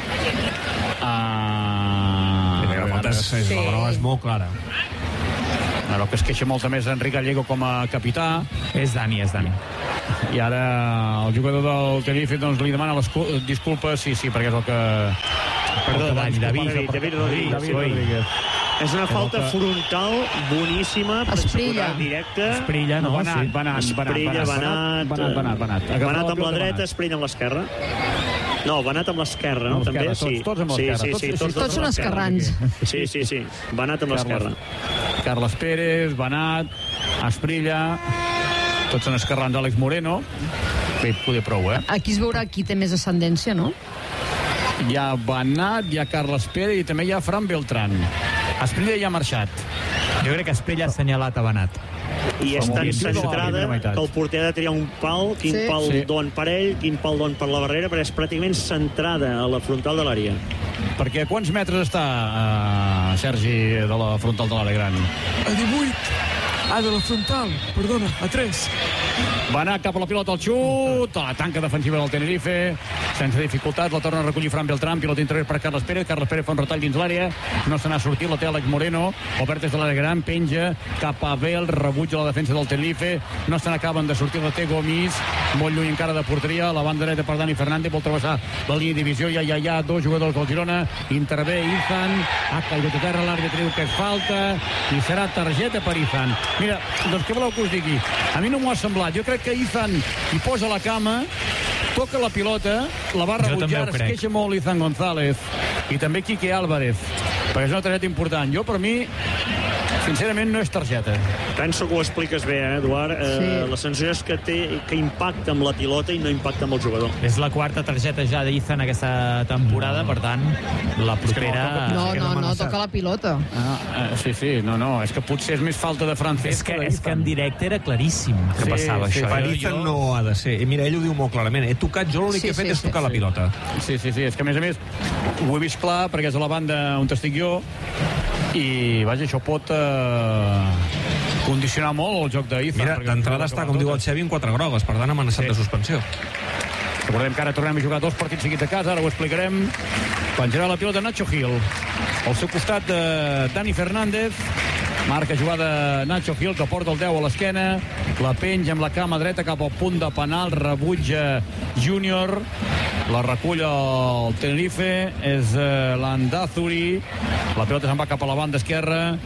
[SPEAKER 5] Ah,
[SPEAKER 1] La falta és, és,
[SPEAKER 2] Sí.
[SPEAKER 1] la groga és molt clara.
[SPEAKER 5] Ara que es queixa molt més Enric Gallego com a capità,
[SPEAKER 8] És Dani, és Dani.
[SPEAKER 5] i ara el jugador del Tenerife doncs, li demana les disculpes, sí, sí, perquè és el que...
[SPEAKER 8] Perdó, Dani, David.
[SPEAKER 7] David, David Rodríguez.
[SPEAKER 5] David Rodríguez.
[SPEAKER 7] És una falta frontal boníssima,
[SPEAKER 2] Esprilla.
[SPEAKER 7] persecutar directe.
[SPEAKER 8] Esprilla, no?
[SPEAKER 5] Va anat,
[SPEAKER 8] Sí.
[SPEAKER 5] va anat, va anat,
[SPEAKER 7] Esprilla,
[SPEAKER 5] va anat, va anat, va anat, va anat.
[SPEAKER 7] Va anat amb la dreta, Esprilla amb l'esquerra. No, va anat amb l'esquerra, no?
[SPEAKER 5] Amb
[SPEAKER 7] També,
[SPEAKER 5] l'esquerra,
[SPEAKER 7] sí.
[SPEAKER 5] tots- tots amb
[SPEAKER 7] Sí,
[SPEAKER 5] l'esquerra,
[SPEAKER 7] sí,
[SPEAKER 5] tots-
[SPEAKER 7] sí,
[SPEAKER 5] sí,
[SPEAKER 7] tots,
[SPEAKER 2] Tots són
[SPEAKER 7] amb l'esquerra.
[SPEAKER 2] esquerrans.
[SPEAKER 7] Sí, sí, sí. Va anat amb l'esquerra.
[SPEAKER 5] Carles Pérez, Benat, Esprilla, tots són esquerrans, Àlex Moreno. Bé, poder prou, eh?
[SPEAKER 2] Aquí es veurà qui té més ascendència, no?
[SPEAKER 5] Hi ha Benat, hi ha Carles Pérez i també hi ha Fran Beltrán. Esprilla ja ha marxat.
[SPEAKER 8] Jo crec que Esprilla ha assenyalat a Benat.
[SPEAKER 7] I és
[SPEAKER 5] Com
[SPEAKER 7] tan
[SPEAKER 5] un inici de la
[SPEAKER 7] centrada
[SPEAKER 5] primera meitat.
[SPEAKER 7] que el porter ha de triar un pal, quin
[SPEAKER 2] Sí.
[SPEAKER 7] pal
[SPEAKER 5] Sí.
[SPEAKER 7] don per ell, quin pal don per la barrera, perquè és pràcticament centrada a la frontal de l'àrea.
[SPEAKER 5] Perquè a quants metres està, uh, Sergi, de la frontal de l'àrea gran?
[SPEAKER 9] A divuit. Ah, de la frontal, perdona, a tres.
[SPEAKER 5] Va anar cap a la pilota al xut, a la tanca defensiva del Tenerife, sense dificultat, la torna a recollir Fran Beltrán, pilota interior per Carles Pérez, Carles Pérez fa un retall dins l'àrea, no se n'ha sortit, la té Àlex Moreno, obert des de l'àrea gran, penja cap a Bel, rebutja la defensa del Tenerife, no se n'acaben de sortir, la té Gomis, molt lluny encara de porteria, la banda dreta per Dani Fernández, vol travessar la línia de divisió, ja, ja, ja, dos jugadors del Girona, intervé Izan, ha caigut a terra, l'àrbitre diu que és falta, i serà targeta per Izan. Mira, doncs què voleu que us digui? A mi no m'ho ha semblat, jo crec que Izan hi posa la cama, toca la pilota, la va rebutjar, es queixa molt Izan González, i també Quique Álvarez, perquè és una targeta important. Jo, per mi, sincerament, no és targeta.
[SPEAKER 7] Penso que ho expliques bé, eh, Eduard. Eh,
[SPEAKER 2] Sí.
[SPEAKER 7] La sensació és que té que impacta amb la pilota i no impacta amb el jugador.
[SPEAKER 8] És la quarta targeta ja d'Izan aquesta temporada, per tant, la propera...
[SPEAKER 2] No, no, no, toca la pilota.
[SPEAKER 5] Ah, eh, sí, sí, no, no, és que potser és més falta de francès
[SPEAKER 8] És que,
[SPEAKER 5] que
[SPEAKER 8] és que en directe era claríssim que
[SPEAKER 5] Sí,
[SPEAKER 8] passava
[SPEAKER 5] sí,
[SPEAKER 8] això.
[SPEAKER 1] Per
[SPEAKER 8] Jo-
[SPEAKER 1] Izan
[SPEAKER 8] jo-
[SPEAKER 1] no ha de ser. I mira, ell ho diu molt clarament. He tocat, jo l'únic
[SPEAKER 2] Sí,
[SPEAKER 1] que he fet
[SPEAKER 2] sí,
[SPEAKER 1] és
[SPEAKER 2] sí,
[SPEAKER 1] tocar la
[SPEAKER 2] sí.
[SPEAKER 1] pilota.
[SPEAKER 5] Sí, sí, sí, és que a més a més ho he vist clar perquè és a la banda on estic jo i, vaja, això pot eh, condicionar molt el joc d'Izan.
[SPEAKER 1] Mira, d'entrada està, com diu el Xavi, en quatre grogues, per tant, amenaçat
[SPEAKER 5] Sí.
[SPEAKER 1] de suspensió.
[SPEAKER 5] Recordem que ara tornem a jugar dos partits seguits a casa, ara ho explicarem. Penjarà la pilota Nacho Gil. Al seu costat de Dani Fernández. Marca jugada Nacho Gil, que porta el deu a l'esquena. La penja amb la cama dreta cap al punt de penal. Rebutja Júnior. La recull el Tenerife. És uh, l'Andazuri. La pilota se'n va cap a la banda esquerra.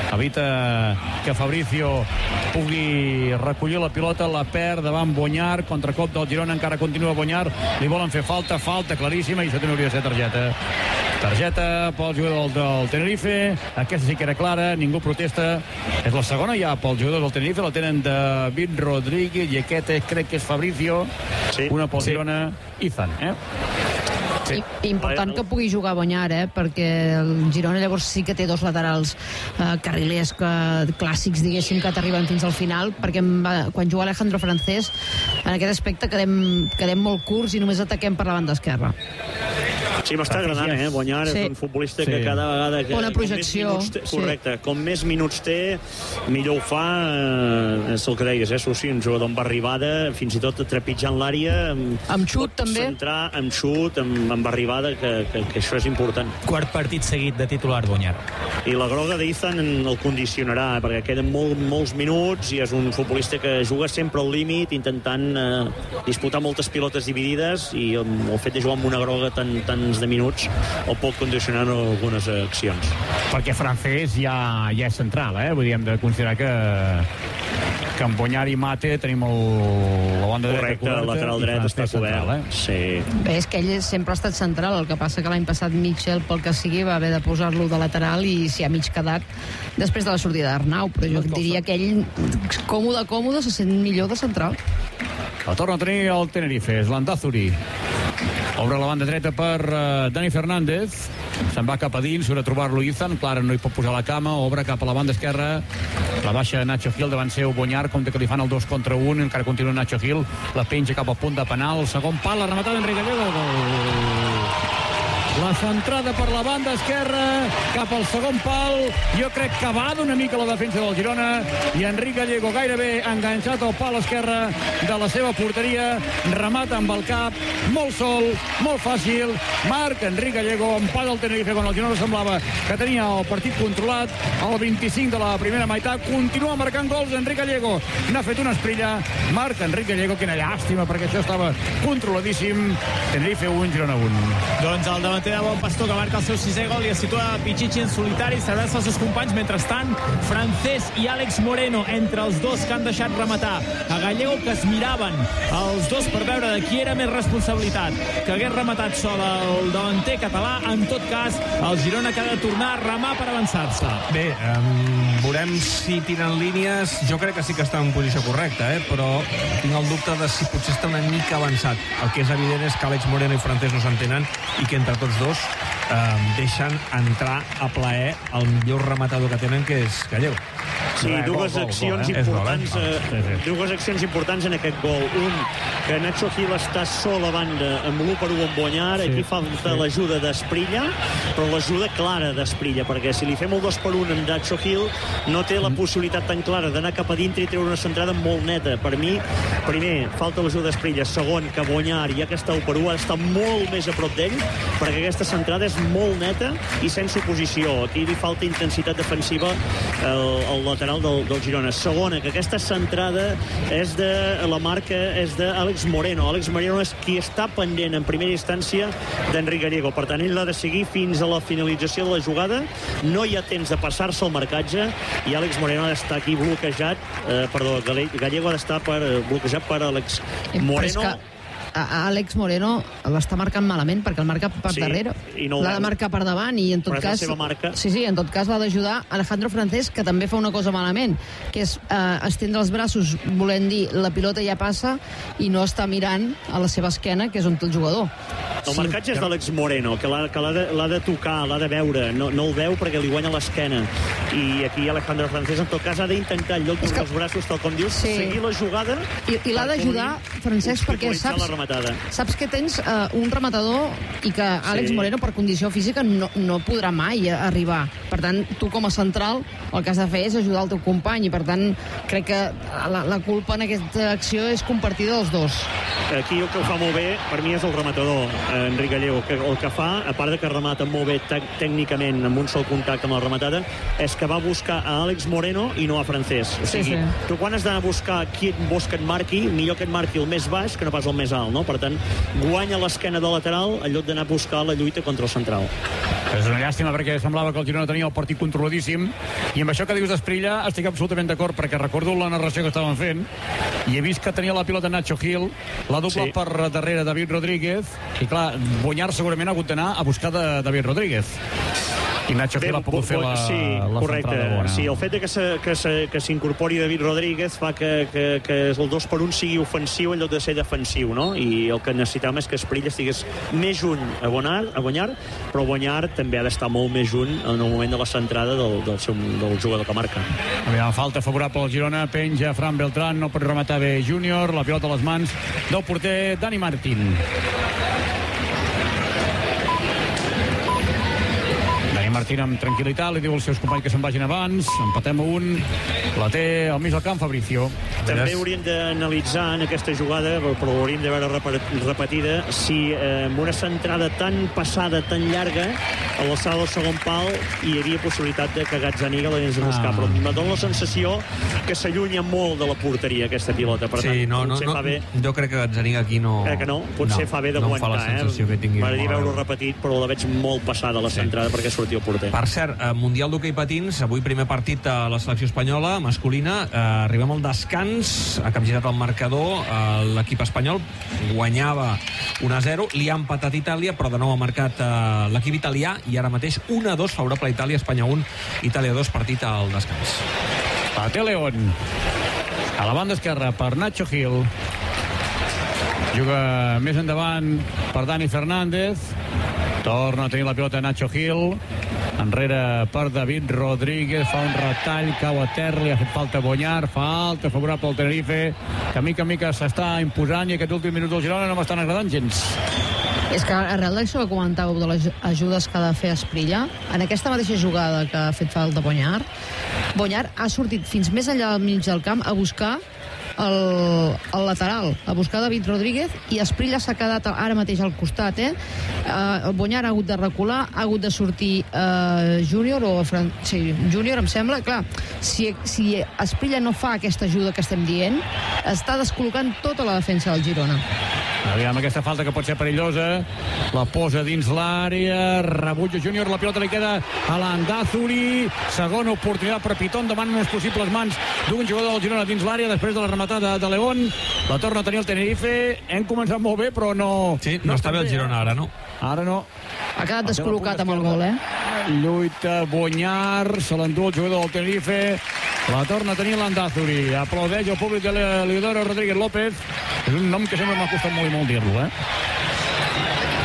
[SPEAKER 5] Evita que Fabricio pugui recollir la pilota, la perd davant Bonyar, contracop del Girona, encara continua Bonyar, li volen fer falta, falta claríssima, i això també hauria de ser targeta. Targeta pel jugador del, del Tenerife, aquesta sí que era clara, ningú protesta, és la segona ja pel jugador del Tenerife, la tenen David Rodríguez, i aquest crec que és Fabricio,
[SPEAKER 7] Sí.
[SPEAKER 5] una pel
[SPEAKER 7] Sí.
[SPEAKER 5] Girona, Izan, eh?
[SPEAKER 2] Sí. Important que pugui jugar Bonyar, eh? Perquè el Girona llavors sí que té dos laterals eh, carrilers que, clàssics, diguéssim, que t'arriben fins al final, perquè em va, quan juga Alejandro Francés, en aquest aspecte quedem, quedem molt curts i només ataquem per la banda esquerra.
[SPEAKER 7] Sí, m'està agradant, eh? Bonyar
[SPEAKER 2] Sí.
[SPEAKER 7] és un futbolista
[SPEAKER 5] Sí.
[SPEAKER 7] que cada vegada... Que,
[SPEAKER 2] Bona
[SPEAKER 7] com més
[SPEAKER 2] projecció,
[SPEAKER 7] minuts té,
[SPEAKER 2] sí.
[SPEAKER 7] correcte. Com més minuts té, millor ho fa. Eh, és el que deies, eh? Sí, un jugador amb arribada, fins i tot trepitjant l'àrea. Amb,
[SPEAKER 2] Amb xut,
[SPEAKER 7] pot
[SPEAKER 2] també.
[SPEAKER 7] Centrar amb xut, amb, amb arribada, que, que, que això és important.
[SPEAKER 8] Quart partit seguit de titular Bonyar.
[SPEAKER 7] I la groga d'Izan el condicionarà, perquè queden molt, molts minuts i és un futbolista que juga sempre al límit, intentant eh, disputar moltes pilotes dividides, i el, el fet de jugar amb una groga tan, tants de minuts el pot condicionar en algunes accions.
[SPEAKER 5] Perquè Francés ja, ja és central, eh? Vull dir, hem de considerar que que amb Bonyar i Mate tenim el, la banda dreta
[SPEAKER 7] Correcte,
[SPEAKER 5] coberta,
[SPEAKER 7] el lateral
[SPEAKER 5] i
[SPEAKER 7] dret
[SPEAKER 5] Francés
[SPEAKER 7] està cobert.
[SPEAKER 5] central, eh?
[SPEAKER 7] Sí.
[SPEAKER 2] Bé, és que ell sempre ha estat central, el que passa que l'any passat Mitchell, pel que sigui, va haver de posar-lo de lateral i s'hi ha mig quedat després de la sortida d'Arnau, però jo diria que ell, còmode, còmode, se sent millor de central.
[SPEAKER 5] La torna a tenir el Tenerife, és l'Andazuri. Obre la banda dreta per uh, Dani Fernández. Se'n va cap a dins, haurà de trobar-lo Izan. Clara no hi pot posar la cama, obre cap a la banda esquerra. La baixa Nacho Gil, davant seu Bonyar, compte que li fan el dos contra un. Encara continua Nacho Gil, la penja cap al punt de penal. El segon pal, la rematada d'Enric Gallego. Gol. La centrada per la banda esquerra, cap al segon pal. Jo crec que va una mica la defensa del Girona, i Enric Gallego gairebé enganxat al pal esquerre de la seva porteria. Remata amb el cap, molt sol, molt fàcil. Marc Enric Gallego, empat del Tenerife, quan el Girona semblava que tenia el partit controlat. Al vint-i-cinc de la primera meitat continua marcant gols Enric Gallego. N'ha fet una esprilla. Marc Enric Gallego, quina llàstima, perquè això estava controladíssim. Tenerife un, Girona un.
[SPEAKER 6] Doncs el davanter de Bon Pastor, que marca el seu sisè gol i es situa Pichichi en solitari, serveix als seus companys. Mentrestant, Francés i Àlex Moreno, entre els dos que han deixat rematar a Gallego, que es miraven els dos per veure de qui era més responsabilitat, que hagués rematat sol el davanter català. En tot cas, el Girona que ha de tornar a remar per avançar-se.
[SPEAKER 1] Bé, um, veurem si tiren línies. Jo crec que sí que està en posició correcta, eh? Però tinc el dubte de si potser està una mica avançat. El que és evident és que Àlex Moreno i Francés no s'entenen i que entre tots dos eh, deixen entrar a plaer el millor rematador que tenen, que és Gallego.
[SPEAKER 7] Sí,
[SPEAKER 1] Res,
[SPEAKER 7] dues
[SPEAKER 1] gol, gol,
[SPEAKER 7] accions
[SPEAKER 1] gol, eh?
[SPEAKER 7] importants,
[SPEAKER 1] És gol, eh?
[SPEAKER 7] eh, dues accions importants en aquest gol. Un, que Nacho Gil està sol a banda amb l'u per u amb Bonyar, sí, aquí falta sí. l'ajuda d'Esprilla, però l'ajuda clara d'Esprilla, perquè si li fem el dos per un amb Nacho Gil no té la possibilitat tan clara d'anar cap a dintre i treure una centrada molt neta. Per mi, primer, falta l'ajuda d'Esprilla, segon, que Bonyar, ja que està u per u, ha d'estar molt més a prop d'ell, perquè aquesta centrada és molt neta i sense oposició. Aquí li falta intensitat defensiva al, al lateral del, del Girona. Segona, que aquesta centrada és de la marca és d'Àlex Moreno. Àlex Moreno és qui està pendent en primera instància d'Enric Gallego. Per tant, ell l'ha de seguir fins a la finalització de la jugada. No hi ha temps de passar-se el marcatge i Àlex Moreno ha d'estar aquí bloquejat, eh, perdó, Gallego ha d'estar per, bloquejat per Àlex Moreno.
[SPEAKER 2] Àlex Moreno l'està marcant malament perquè el marca per sí, darrere, no l'ha de marcar per davant i en tot cas sí, sí, en tot cas l'ha d'ajudar Alejandro Francés, que també fa una cosa malament, que és eh, estendre els braços volent dir la pilota ja passa i no està mirant a la seva esquena, que és on té el jugador.
[SPEAKER 7] El marcatge sí. és d'Àlex Moreno, que l'ha, que l'ha, de, l'ha de tocar, l'ha de veure, no, no el veu perquè li guanya l'esquena, i aquí Alejandro Francés en tot cas ha d'intentar en lloc dels que... braços, tal com dius, sí. seguir la jugada
[SPEAKER 2] i, i l'ha d'ajudar Francesc perquè saps Saps que tens uh, un rematador i que Àlex sí. Moreno per condició física no, no podrà mai arribar. Per tant, tu com a central el que has de fer és ajudar el teu company i per tant crec que la, la culpa en aquesta acció és compartida dels dos.
[SPEAKER 7] Aquí el que ho fa molt bé per mi és el rematador, Enric Gallego, que el que fa, a part de que remata molt bé tècnicament amb un sol contacte amb la rematada, és que va buscar a Àlex Moreno i no a Francés. O sigui, sí, sí. tu quan has d'anar a buscar qui vols que et marqui, millor que et marqui el més baix que no pas el més alt, no? Per tant, guanya l'esquena de lateral en lloc d'anar a buscar la lluita contra el central.
[SPEAKER 5] És una llàstima perquè semblava que el Girona tenia el partit controladíssim i amb això que dius d'Esprilla estic absolutament d'acord perquè recordo la narració que estaven fent i he vist que tenia la pilota Nacho Gil, l'ha doblat sí. per darrere David Rodríguez i clar, Bonyar segurament ha hagut d'anar a buscar de David Rodríguez. I Nacho Gil ha pogut fer la, sí, la centrada bona.
[SPEAKER 7] Sí, el fet de que, se, que, se, que s'incorpori David Rodríguez fa que, que, que el dos per un sigui ofensiu en lloc de ser defensiu, no? I el que necessitàvem és que Esprilla estigués més junt a Bonyar, a Bonyar, però Bonyar també ha d'estar molt més junt en el moment de la centrada del, del, seu, del jugador que marca.
[SPEAKER 5] Aviam, falta favorable al Girona, penja Fran Beltrán, no pot rematar bé Júnior, la pilota a les mans del porter Dani Martín. Martín amb tranquil·litat, li diu als seus companys que se'n vagin abans, empatem a un, la té al mig del camp Fabricio.
[SPEAKER 7] També hauríem d'analitzar en aquesta jugada, però hauríem de veure repetida, si eh, amb una centrada tan passada, tan llarga, a l'alçada del segon pal hi havia possibilitat de que Gazzaniga l'hagués de buscar, ah. però me dona la sensació que s'allunya molt de la porteria aquesta pilota, per tant,
[SPEAKER 1] sí, no, no, no,
[SPEAKER 7] bé...
[SPEAKER 1] jo crec que Gazzaniga aquí no...
[SPEAKER 7] Eh, que no? Potser
[SPEAKER 1] no,
[SPEAKER 7] fa bé d'aguantar,
[SPEAKER 1] no eh?
[SPEAKER 7] M'agradaria veure-ho repetit, però la veig molt passada la centrada sí. perquè sortia el porter.
[SPEAKER 1] Per cert, eh, Mundial d'Hoquei Patins, avui primer partit a la selecció espanyola, masculina, eh, arribem al descans, ha capgirat el marcador, eh, l'equip espanyol guanyava un a zero, li ha empatat Itàlia, però de nou ha marcat eh, l'equip italià, i ara mateix un a dos favorable a Itàlia, Espanya un, Itàlia dos, partit al descans.
[SPEAKER 5] Pateo León, a la banda esquerra per Nacho Gil, juga més endavant per Dani Fernández, torna a tenir la pilota Nacho Gil, enrere per David Rodríguez, fa un retall, cau a terra, li ha fet falta Bonyar, falta favorable al Tenerife, que a mica a mica s'està imposant i aquest últim minut del Girona no m'estan agradant gens.
[SPEAKER 2] És que arrel d'això que comentàveu de les ajudes que ha de fer Esprilla, en aquesta mateixa jugada que ha fet falta Bonyar, Bonyar ha sortit fins més enllà del mig del camp a buscar el, el lateral, a buscar David Rodríguez, i Esprilla s'ha quedat ara mateix al costat, eh? Uh, Bonyar ha hagut de recular, ha hagut de sortir uh, Júnior o Fran... sí, Júnior, em sembla. Clar, si, si Esprilla no fa aquesta ajuda que estem dient, està descol·locant tota la defensa del Girona.
[SPEAKER 5] Aviam, aquesta falta que pot ser perillosa, la posa dins l'àrea, rebutja Júnior, la pilota li queda a l'Andázuri, segona oportunitat per Pitón, davant unes possibles mans d'un jugador del Girona dins l'àrea, després de la rematada de León, la torna a tenir el Tenerife, hem començat molt bé, però no...
[SPEAKER 1] Sí, no, no està bé el Girona ara, no?
[SPEAKER 5] Ara no.
[SPEAKER 2] Ha quedat descol·locat amb el gol, eh?
[SPEAKER 5] Lluita Bonyar, se l'endú el jugador del Tenerife, la torna a tenir l'Andázuri, aplaudeix el públic de Leodoro Rodríguez López, és un nom que sempre m'ha costat molt i molt dir-lo, eh?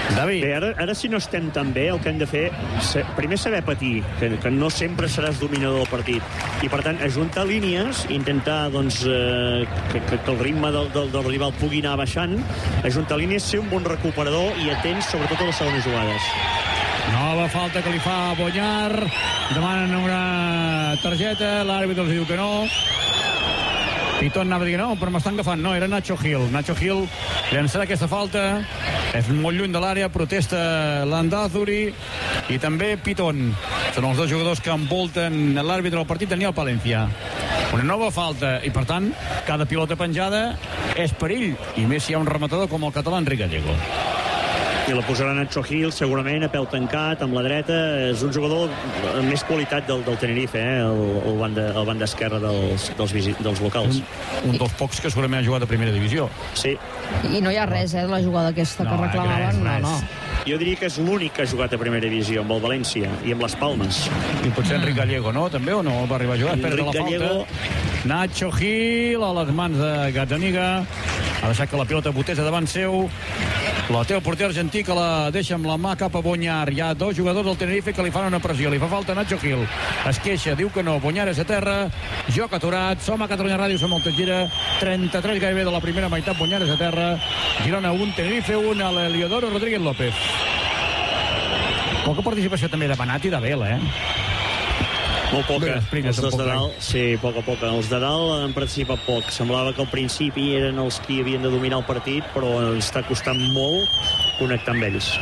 [SPEAKER 5] David.
[SPEAKER 7] Bé, ara, ara si no estem tan bé, el que hem de fer se, primer saber patir, que, que no sempre seràs dominador del partit, i per tant ajuntar línies, intentar doncs, eh, que, que, que el ritme del, del, del rival pugui anar baixant, ajuntar línies, ser un bon recuperador i atents sobretot a les segones jugades.
[SPEAKER 5] Nova falta que li fa Bonyar, demanen una targeta, l'àrbitre els diu que no. Piton anava a dir no, però m'estan agafant. No, era Nacho Gil. Nacho Gil llançarà aquesta falta. És molt lluny de l'àrea, protesta Landázuri i també Piton. Són els dos jugadors que envolten l'àrbitre del partit, Daniel Palencia. Una nova falta i, per tant, cada pilota penjada és perill. I més si hi ha un rematador com el català Enric Gallego.
[SPEAKER 7] I la posarà Nacho Gil, segurament, a peu tancat, amb la dreta. És un jugador amb més qualitat del, del Tenerife, eh? el, el, banda, el banda esquerra dels, dels, dels locals.
[SPEAKER 5] Un, un dels pocs que segurament ha jugat a primera divisió.
[SPEAKER 7] Sí.
[SPEAKER 2] I no hi ha res, eh, la jugada aquesta
[SPEAKER 5] no,
[SPEAKER 2] que reclamaven.
[SPEAKER 5] Res, res.
[SPEAKER 2] No, no.
[SPEAKER 7] Jo diria que és l'únic que ha jugat a primera divisió, amb el València i amb les Palmes.
[SPEAKER 5] I potser Enric Gallego, no? També, o no va arribar a jugar? Enric la Gallego... falta. Nacho Gil a les mans de Gazzaniga. Ha deixat que la pilota botés davant seu. La té el porter argentí, que la deixa amb la mà cap a Bonyar. Hi ha dos jugadors del Tenerife que li fan una pressió. Li fa falta Nacho Gil. Es queixa, diu que no. Bonyar és a terra. Joc aturat. Som a Catalunya Ràdio, som al Tot Gira. trenta-tres gairebé de la primera meitat. Bonyar és a terra. Girona un, Tenerife un, a l'Heliodoro Rodríguez López. Poca participació també de Benat i de Bel, eh?
[SPEAKER 7] Molt poca.
[SPEAKER 5] Bé,
[SPEAKER 7] els dos de dalt, sí, poc a poc. Els de dalt han participat poc. Semblava que al principi eren els qui havien de dominar el partit, però ens està costant molt connectar amb ells.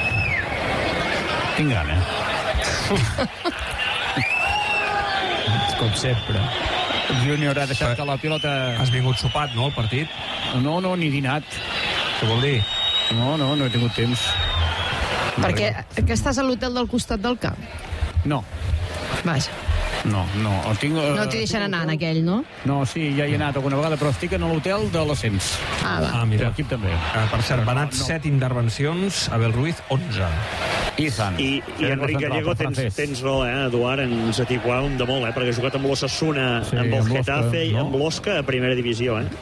[SPEAKER 5] Tinc gana.
[SPEAKER 8] Com sempre.
[SPEAKER 5] Júnior ha deixat que la pilota...
[SPEAKER 1] Has vingut sopat, no, el partit?
[SPEAKER 5] No, no, ni dinat.
[SPEAKER 1] Què vol dir?
[SPEAKER 5] No, no, no he tingut temps.
[SPEAKER 2] Perquè que estàs a l'hotel del costat del camp.
[SPEAKER 5] No.
[SPEAKER 2] Vaja.
[SPEAKER 5] No, no. El tinc, uh,
[SPEAKER 2] No t'hi deixen anar en aquell, no?
[SPEAKER 5] No, sí, ja hi he anat alguna vegada, però estic en l'hotel de l'Ascens.
[SPEAKER 2] Ah, va.
[SPEAKER 1] Ah, mira.
[SPEAKER 5] L'equip també.
[SPEAKER 1] Ah, per cert, Benat,
[SPEAKER 5] No, no.
[SPEAKER 1] set intervencions, Abel Ruiz, onze.
[SPEAKER 5] Izan.
[SPEAKER 7] I, i Enric Gallego, tens, tens raó, eh, Eduard, ens atiquàvem de molt, eh, perquè ha jugat amb l'Osasuna,
[SPEAKER 5] Sí,
[SPEAKER 7] amb el
[SPEAKER 5] amb
[SPEAKER 7] Getafe
[SPEAKER 5] l'Osca,
[SPEAKER 7] i
[SPEAKER 5] no?
[SPEAKER 7] amb l'Osca a primera divisió, eh?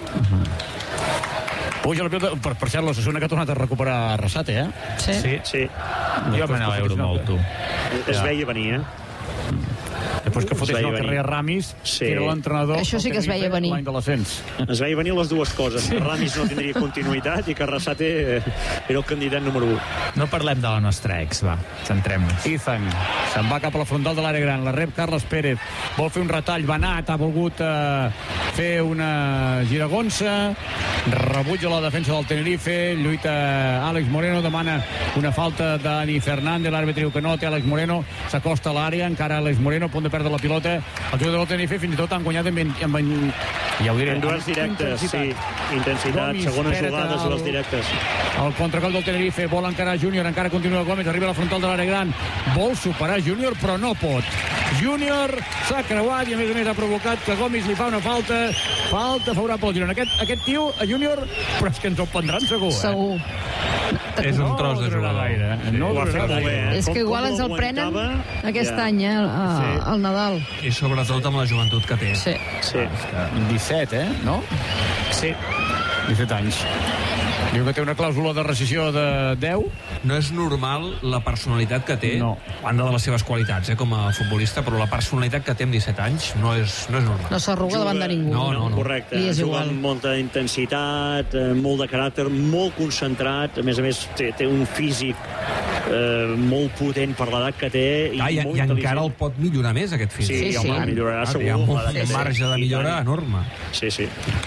[SPEAKER 5] Puja la pilota, per, per cert, l'Osasuna que ha tornat a recuperar Arrasate, eh?
[SPEAKER 2] Sí.
[SPEAKER 1] Sí.
[SPEAKER 7] Sí,
[SPEAKER 8] Jo m'anava a veure molt, tu.
[SPEAKER 7] es veia venir, eh?
[SPEAKER 5] Després que fotés
[SPEAKER 7] veia
[SPEAKER 5] el
[SPEAKER 7] venir.
[SPEAKER 5] carrer Ramis,
[SPEAKER 7] Sí.
[SPEAKER 5] que era l'entrenador...
[SPEAKER 2] Això sí que es veia venir.
[SPEAKER 5] L'any de l'ascens.
[SPEAKER 7] Es veia venir les dues coses. Que Ramis no tindria continuïtat i que Arrasate eh, era el candidat número u.
[SPEAKER 8] No parlem de la nostra ex, va. Centrem-nos.
[SPEAKER 5] Izan se'n va cap a la frontal de l'àrea gran, la rep Carles Pérez, vol fer un retall, Benat ha volgut eh, fer una giragonsa, rebutja la defensa del Tenerife, lluita Àlex Moreno, demana una falta d'Ani Fernández, l'àrbitre diu que no, té Àlex Moreno, s'acosta a l'àrea, encara Àlex Moreno, a punt de perdre la pilota, el jugador del Tenerife fins i tot han guanyat amb, amb, amb ja ho diré,
[SPEAKER 7] En duels directes, sí. Intensitat,
[SPEAKER 5] Gomis,
[SPEAKER 7] segones
[SPEAKER 5] espera't
[SPEAKER 7] jugades a
[SPEAKER 5] el-
[SPEAKER 7] les directes.
[SPEAKER 5] El contragol del Tenerife, vol encara Júnior, encara continua Gómez, arriba a la frontal de l'àrea gran, vol superar Júnior, però no pot. Júnior s'ha creuat i a més a més ha provocat que Gómez li fa una falta, falta favorable al Girona. Aquest, aquest tio, a Júnior, però és que ens el prendran segur, eh?
[SPEAKER 2] Segur.
[SPEAKER 1] És un tros de
[SPEAKER 5] durarà
[SPEAKER 1] jugador.
[SPEAKER 5] gaire, eh? No
[SPEAKER 7] Ho ha fet
[SPEAKER 5] durarà
[SPEAKER 7] molt bé,
[SPEAKER 5] gaire.
[SPEAKER 7] eh?
[SPEAKER 2] És
[SPEAKER 7] Com-
[SPEAKER 2] que igual
[SPEAKER 7] com
[SPEAKER 2] ens el prenen
[SPEAKER 7] l'aguantava,
[SPEAKER 2] aquest
[SPEAKER 7] ja.
[SPEAKER 2] any, eh, a,
[SPEAKER 7] Sí.
[SPEAKER 2] al Nadal.
[SPEAKER 1] I sobretot amb la joventut que té.
[SPEAKER 2] Sí.
[SPEAKER 7] Sí.
[SPEAKER 5] disset, eh? No?
[SPEAKER 7] Sí.
[SPEAKER 5] disset anys. Diu que té una clàusula de rescisió de deu.
[SPEAKER 1] No és normal la personalitat que té,
[SPEAKER 5] No.
[SPEAKER 1] a banda de les seves qualitats, eh, com a futbolista, però la personalitat que té amb disset anys no és, no és normal.
[SPEAKER 2] No s'arruga davant de ningú.
[SPEAKER 1] No, no, no.
[SPEAKER 7] Correcte.
[SPEAKER 2] Li és
[SPEAKER 7] Juga
[SPEAKER 2] igual.
[SPEAKER 7] amb molta intensitat, eh, molt de caràcter, molt concentrat. A més a més, té, té un físic eh, molt potent per l'edat que té. I,
[SPEAKER 1] Ah, i,
[SPEAKER 7] molt
[SPEAKER 1] i encara
[SPEAKER 7] intel·ligent.
[SPEAKER 1] el pot millorar més, aquest físic.
[SPEAKER 7] Sí,
[SPEAKER 2] Sí,
[SPEAKER 7] home,
[SPEAKER 2] sí.
[SPEAKER 7] millorarà
[SPEAKER 1] Ah,
[SPEAKER 7] segur.
[SPEAKER 1] hi ha un
[SPEAKER 7] l'edat que té.
[SPEAKER 1] marge de
[SPEAKER 7] I
[SPEAKER 1] millora
[SPEAKER 7] tant.
[SPEAKER 1] enorme.
[SPEAKER 7] Sí, sí.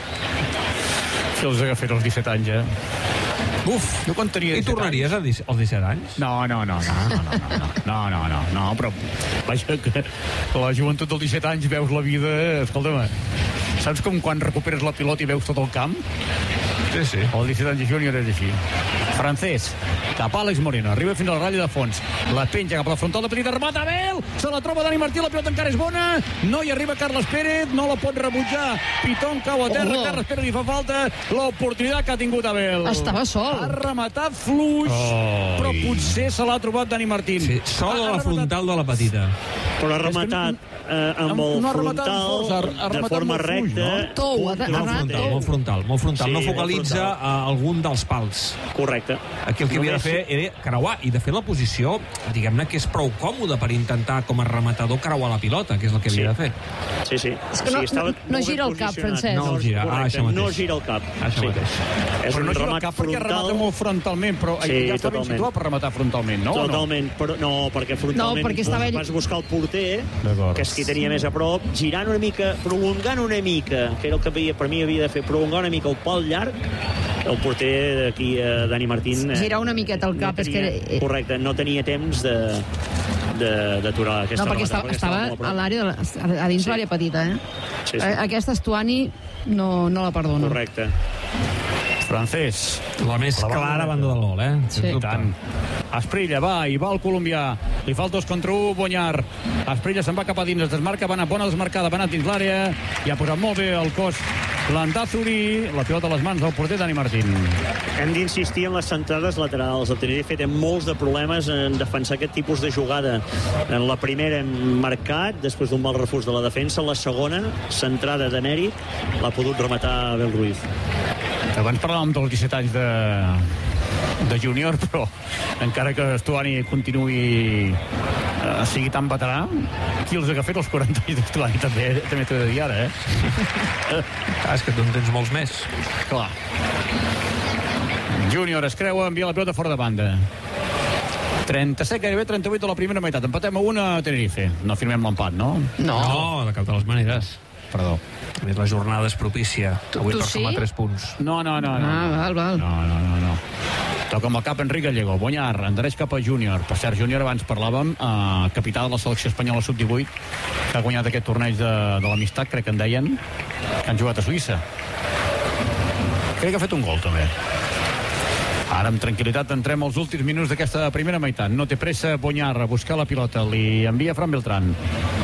[SPEAKER 5] Que els ha fet els disset anys, eh?
[SPEAKER 1] Uf,
[SPEAKER 5] Jo quan tenia
[SPEAKER 1] i
[SPEAKER 5] disset
[SPEAKER 1] tornaries a dis- als disset anys?
[SPEAKER 5] No, no, no, no, no, no, no, no, no, no, però vaja, que la joventut dels disset anys veus la vida, escolta'm, saps com quan recuperes la pilota i veus tot el camp?
[SPEAKER 1] Sí, sí.
[SPEAKER 5] El disset anys de júnior és així. Francès, cap a Àlex Moreno, arriba fins a la ratlla de fons, la penja cap a la frontal de petita, remata Bel, se la troba Dani Martí, la pilota encara és bona, no hi arriba Carles Pérez, no la pot rebutjar, Piton cau a terra,
[SPEAKER 2] Oh.
[SPEAKER 5] Carles Pérez li fa falta, l'oportunitat que ha tingut Abel.
[SPEAKER 2] Estava sol.
[SPEAKER 5] Ha rematat fluix,
[SPEAKER 1] Oh.
[SPEAKER 5] però potser se l'ha trobat Dani Martín.
[SPEAKER 1] Sí, sol
[SPEAKER 5] Ha-
[SPEAKER 1] a
[SPEAKER 5] ha
[SPEAKER 1] la
[SPEAKER 5] rematat-
[SPEAKER 1] frontal de la petita.
[SPEAKER 7] Però ha rematat, eh, amb el
[SPEAKER 5] no
[SPEAKER 7] frontal, de forma recta.
[SPEAKER 2] Tou, ha
[SPEAKER 1] Molt frontal, molt frontal, molt frontal.
[SPEAKER 7] Sí,
[SPEAKER 1] no
[SPEAKER 7] molt
[SPEAKER 1] focalitza
[SPEAKER 7] frontal.
[SPEAKER 1] a algun dels pals.
[SPEAKER 7] Correcte.
[SPEAKER 1] Aquí el que havia de fer era creuar, i de fer la posició, diguem-ne que és prou còmode per intentar, com a rematador, creuar la pilota, que és el que havia
[SPEAKER 7] Sí.
[SPEAKER 1] de fer.
[SPEAKER 7] Sí, sí.
[SPEAKER 2] És que no-
[SPEAKER 7] sí, estava
[SPEAKER 2] no- no
[SPEAKER 7] molt ben
[SPEAKER 2] gira el cap,
[SPEAKER 7] posicionat.
[SPEAKER 2] Francesc.
[SPEAKER 1] No el gira, ah,
[SPEAKER 7] correcte,
[SPEAKER 1] això mateix.
[SPEAKER 7] No gira el cap.
[SPEAKER 1] Això
[SPEAKER 7] sí.
[SPEAKER 1] mateix.
[SPEAKER 7] És
[SPEAKER 5] Però
[SPEAKER 7] un
[SPEAKER 5] no gira el
[SPEAKER 7] remat
[SPEAKER 5] cap perquè remata
[SPEAKER 7] frontal.
[SPEAKER 5] molt frontalment, però
[SPEAKER 7] Sí,
[SPEAKER 5] ja està ben
[SPEAKER 7] totalment.
[SPEAKER 5] situat per rematar frontalment, no? o no?
[SPEAKER 7] Totalment, però no, perquè frontalment
[SPEAKER 2] No, perquè estava ell-
[SPEAKER 7] vas buscar el porter,
[SPEAKER 5] D'acord.
[SPEAKER 7] que és qui tenia més a prop, girant una mica, prolongant una mica, que era el que havia, per mi havia de fer, prolongar una mica el pal llarg. El porter d'aquí, eh, Dani Martín... Eh,
[SPEAKER 2] Girar una miqueta el cap,
[SPEAKER 7] no
[SPEAKER 2] és
[SPEAKER 7] tenia,
[SPEAKER 2] que-
[SPEAKER 7] Correcte, no tenia temps de de- d'aturar aquesta
[SPEAKER 2] No, perquè
[SPEAKER 7] rematada,
[SPEAKER 2] estava, estava
[SPEAKER 7] molt a prop.
[SPEAKER 2] a l'àrea, de la- a dins
[SPEAKER 7] Sí.
[SPEAKER 2] l'àrea petita, eh?
[SPEAKER 7] Sí, sí.
[SPEAKER 2] A- Aquesta Estuani no, no la perdono.
[SPEAKER 7] Correcte.
[SPEAKER 5] Francès.
[SPEAKER 1] La més
[SPEAKER 5] La banda
[SPEAKER 1] clara
[SPEAKER 5] dreta.
[SPEAKER 1] banda del gol, eh?
[SPEAKER 2] Sí.
[SPEAKER 1] Sens dubte.
[SPEAKER 5] Tant. Esprilla va, i va el colombià. Li fa el dos contra un, Bonyar. Esprilla se'n va cap a dins, es desmarca, va anar bona desmarcada, va anar dins l'àrea, i ha posat molt bé el cos Landázuri, la pilota a les mans del porter Dani Martín.
[SPEAKER 7] Hem d'insistir en les centrades laterals. El Tenerife té molts de problemes en defensar aquest tipus de jugada. En la primera hem marcat, després d'un mal refús de la defensa. La segona, centrada de mèrit, l'ha pogut rematar Abel Ruiz.
[SPEAKER 5] Abans parlàvem dels disset anys de, de júnior, però encara que Estuani continuï eh, sigui tan veterà, qui els ha fet els quaranta anys d'Estuani també, també t'ho he de dir ara, eh?
[SPEAKER 1] Ah, és que tu en tens molts més.
[SPEAKER 5] Clar. Júnior es creua, envia la pilota fora de banda. trenta-set, gairebé trenta-vuit de la primera meitat. Empatem a una a Tenerife. No firmem l'empat, no?
[SPEAKER 2] No.
[SPEAKER 1] No, de cap de les maneres.
[SPEAKER 5] Perdó.
[SPEAKER 1] A més, la jornada és propícia. Avui
[SPEAKER 2] tu
[SPEAKER 1] per
[SPEAKER 2] sí?
[SPEAKER 1] sumar tres punts.
[SPEAKER 5] No, no, no. no.
[SPEAKER 2] Ah, val, val.
[SPEAKER 5] No, no, no, no. Toca amb el cap Enric Gallego. Bonyar, endareix cap a Júnior. Per cert, Júnior, abans parlàvem, eh, capità de la selecció espanyola sub divuit, que ha guanyat aquest torneig de, de l'amistat, crec que en deien, que han jugat a Suïssa. Crec que ha fet un gol, també. Ara, amb tranquil·litat, entrem als últims minuts d'aquesta primera meitat. No té pressa Bonyar a buscar la pilota. Li envia Fran Beltrán.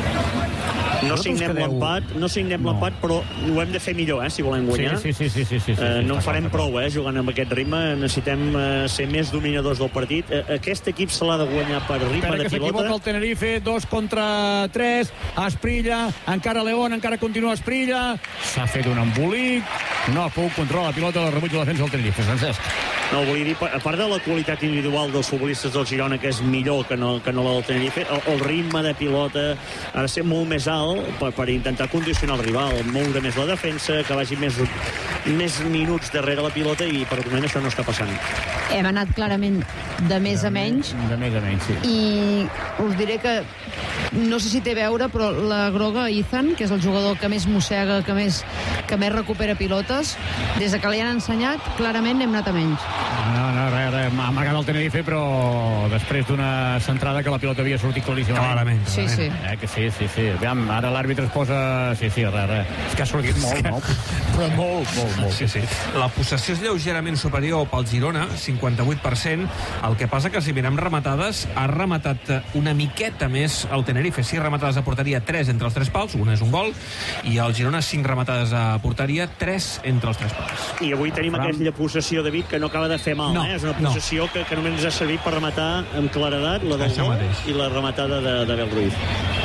[SPEAKER 7] No
[SPEAKER 5] Vosaltres
[SPEAKER 7] signem
[SPEAKER 5] quedeu-
[SPEAKER 7] l'empat, no signem
[SPEAKER 5] No.
[SPEAKER 7] l'empat, però ho hem de fer millor, eh, si volem guanyar.
[SPEAKER 5] Sí, sí, sí, sí, sí, sí, sí,
[SPEAKER 7] Eh, no
[SPEAKER 5] està
[SPEAKER 7] en farem
[SPEAKER 5] clar,
[SPEAKER 7] prou, eh, jugant amb aquest ritme. Necessitem eh, ser més dominadors del partit. Eh, aquest equip se l'ha de guanyar per ritme
[SPEAKER 5] Espera
[SPEAKER 7] de
[SPEAKER 5] que s'equivoca
[SPEAKER 7] pilota.
[SPEAKER 5] el Tenerife, dos contra tres, Esprilla, encara León, encara continua Esprilla, s'ha fet un embolic, no ha pogut controlar la pilota, la rebuig de la defensa del Tenerife, Francesc.
[SPEAKER 7] No, volia dir, a part de la qualitat individual dels futbolistes del Girona, que és millor que no, que no la del Tenerife, el, el ritme de pilota ha de ser molt més alt per, per intentar condicionar el rival, moure més la defensa, que vagi més, més minuts darrere la pilota, i per moment això no està passant.
[SPEAKER 2] Hem anat clarament de més a menys,
[SPEAKER 5] De més a menys, sí.
[SPEAKER 2] i us diré que no sé si té a veure, però la groga Ethan, que és el jugador que més mossega, que més, que més recupera pilotes, des de que li han ensenyat, clarament hem anat a menys.
[SPEAKER 5] No, no, res, res, m'ha marcat el Tenerife, però després d'una centrada que la pilota havia sortit claríssimament.
[SPEAKER 1] Clarament,
[SPEAKER 2] Sí, sí.
[SPEAKER 5] Eh, que sí, sí, sí. Aviam, ara l'àrbitre es posa... Sí, sí, res, res. És que ha sortit molt, no? Però molt, molt, molt.
[SPEAKER 1] Sí, sí. La possessió és lleugerament superior pel Girona, cinquanta-vuit per cent. El que passa que, si mirem rematades, ha rematat una miqueta més el Tenerife. Sis rematades a porteria, tres entre els tres pals, una és un gol, i el Girona cinc rematades a porteria, tres entre els tres pals.
[SPEAKER 7] I avui tenim
[SPEAKER 5] Fran.
[SPEAKER 7] aquella possessió, David, que no acaba de fer mal,
[SPEAKER 1] No,
[SPEAKER 7] eh? És una
[SPEAKER 1] no.
[SPEAKER 7] possessió que, que només ens ha servit per rematar amb claredat la del
[SPEAKER 1] Això
[SPEAKER 7] gol
[SPEAKER 1] mateix.
[SPEAKER 7] i la rematada de, de Bel Ruiz.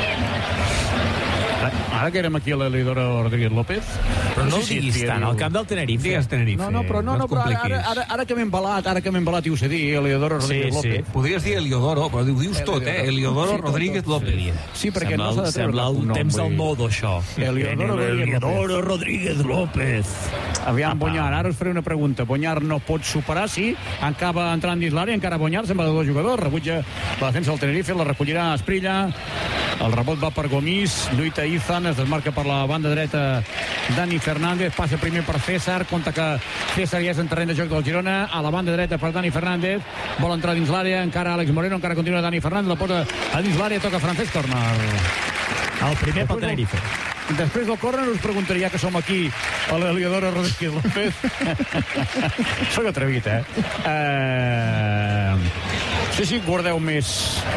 [SPEAKER 5] Ara que érem aquí a l'Elidoro Rodríguez López...
[SPEAKER 8] Però no
[SPEAKER 5] sé
[SPEAKER 8] ho
[SPEAKER 5] si
[SPEAKER 8] diguis
[SPEAKER 5] et
[SPEAKER 8] tant,
[SPEAKER 5] diu-
[SPEAKER 8] al camp del Tenerife.
[SPEAKER 1] Digues Tenerife.
[SPEAKER 5] No, no, però, no,
[SPEAKER 1] et
[SPEAKER 5] no, però ara,
[SPEAKER 1] compliquis.
[SPEAKER 5] ara, ara, ara que m'he embalat, ara que m'he embalat, i ho sé dir, Elidoro Rodríguez
[SPEAKER 8] Sí, sí.
[SPEAKER 5] López.
[SPEAKER 1] Podries dir Eliodoro, però ho dius tot, eh? Eliodoro
[SPEAKER 5] Sí, tot,
[SPEAKER 1] Rodríguez
[SPEAKER 5] tot.
[SPEAKER 1] López.
[SPEAKER 5] Sí, perquè
[SPEAKER 8] Sembla,
[SPEAKER 5] no s'ha de treure
[SPEAKER 8] sembla
[SPEAKER 5] cap
[SPEAKER 8] un
[SPEAKER 5] nom,
[SPEAKER 8] temps
[SPEAKER 5] vull
[SPEAKER 8] al
[SPEAKER 5] dir.
[SPEAKER 8] modo, això.
[SPEAKER 5] Eliodoro Rodríguez
[SPEAKER 8] Eliodoro Rodríguez López.
[SPEAKER 5] Aviam, Bonyar, ara us faré una pregunta. Bonyar no pot superar, sí, acaba entrant dins l'àrea, encara Bonyar, sembla de dos jugadors, rebutja la defensa del Tenerife, la recollirà Esprilla, el rebot va per Gomis, lluita Izan, es desmarca per la banda dreta Dani Fernández, passa primer per César, compta que César ja és en terreny de joc del Girona, a la banda dreta per Dani Fernández, vol entrar dins l'àrea, encara Àlex Moreno, encara continua Dani Fernández, la posa a dins l'àrea, toca Francesc Corner.
[SPEAKER 8] El primer pel Tenerife.
[SPEAKER 5] Després del córner us preguntaria que som aquí a l'Eliodoro Rodríguez López. Soc atrevit, eh? eh... Sí, sí, guardeu més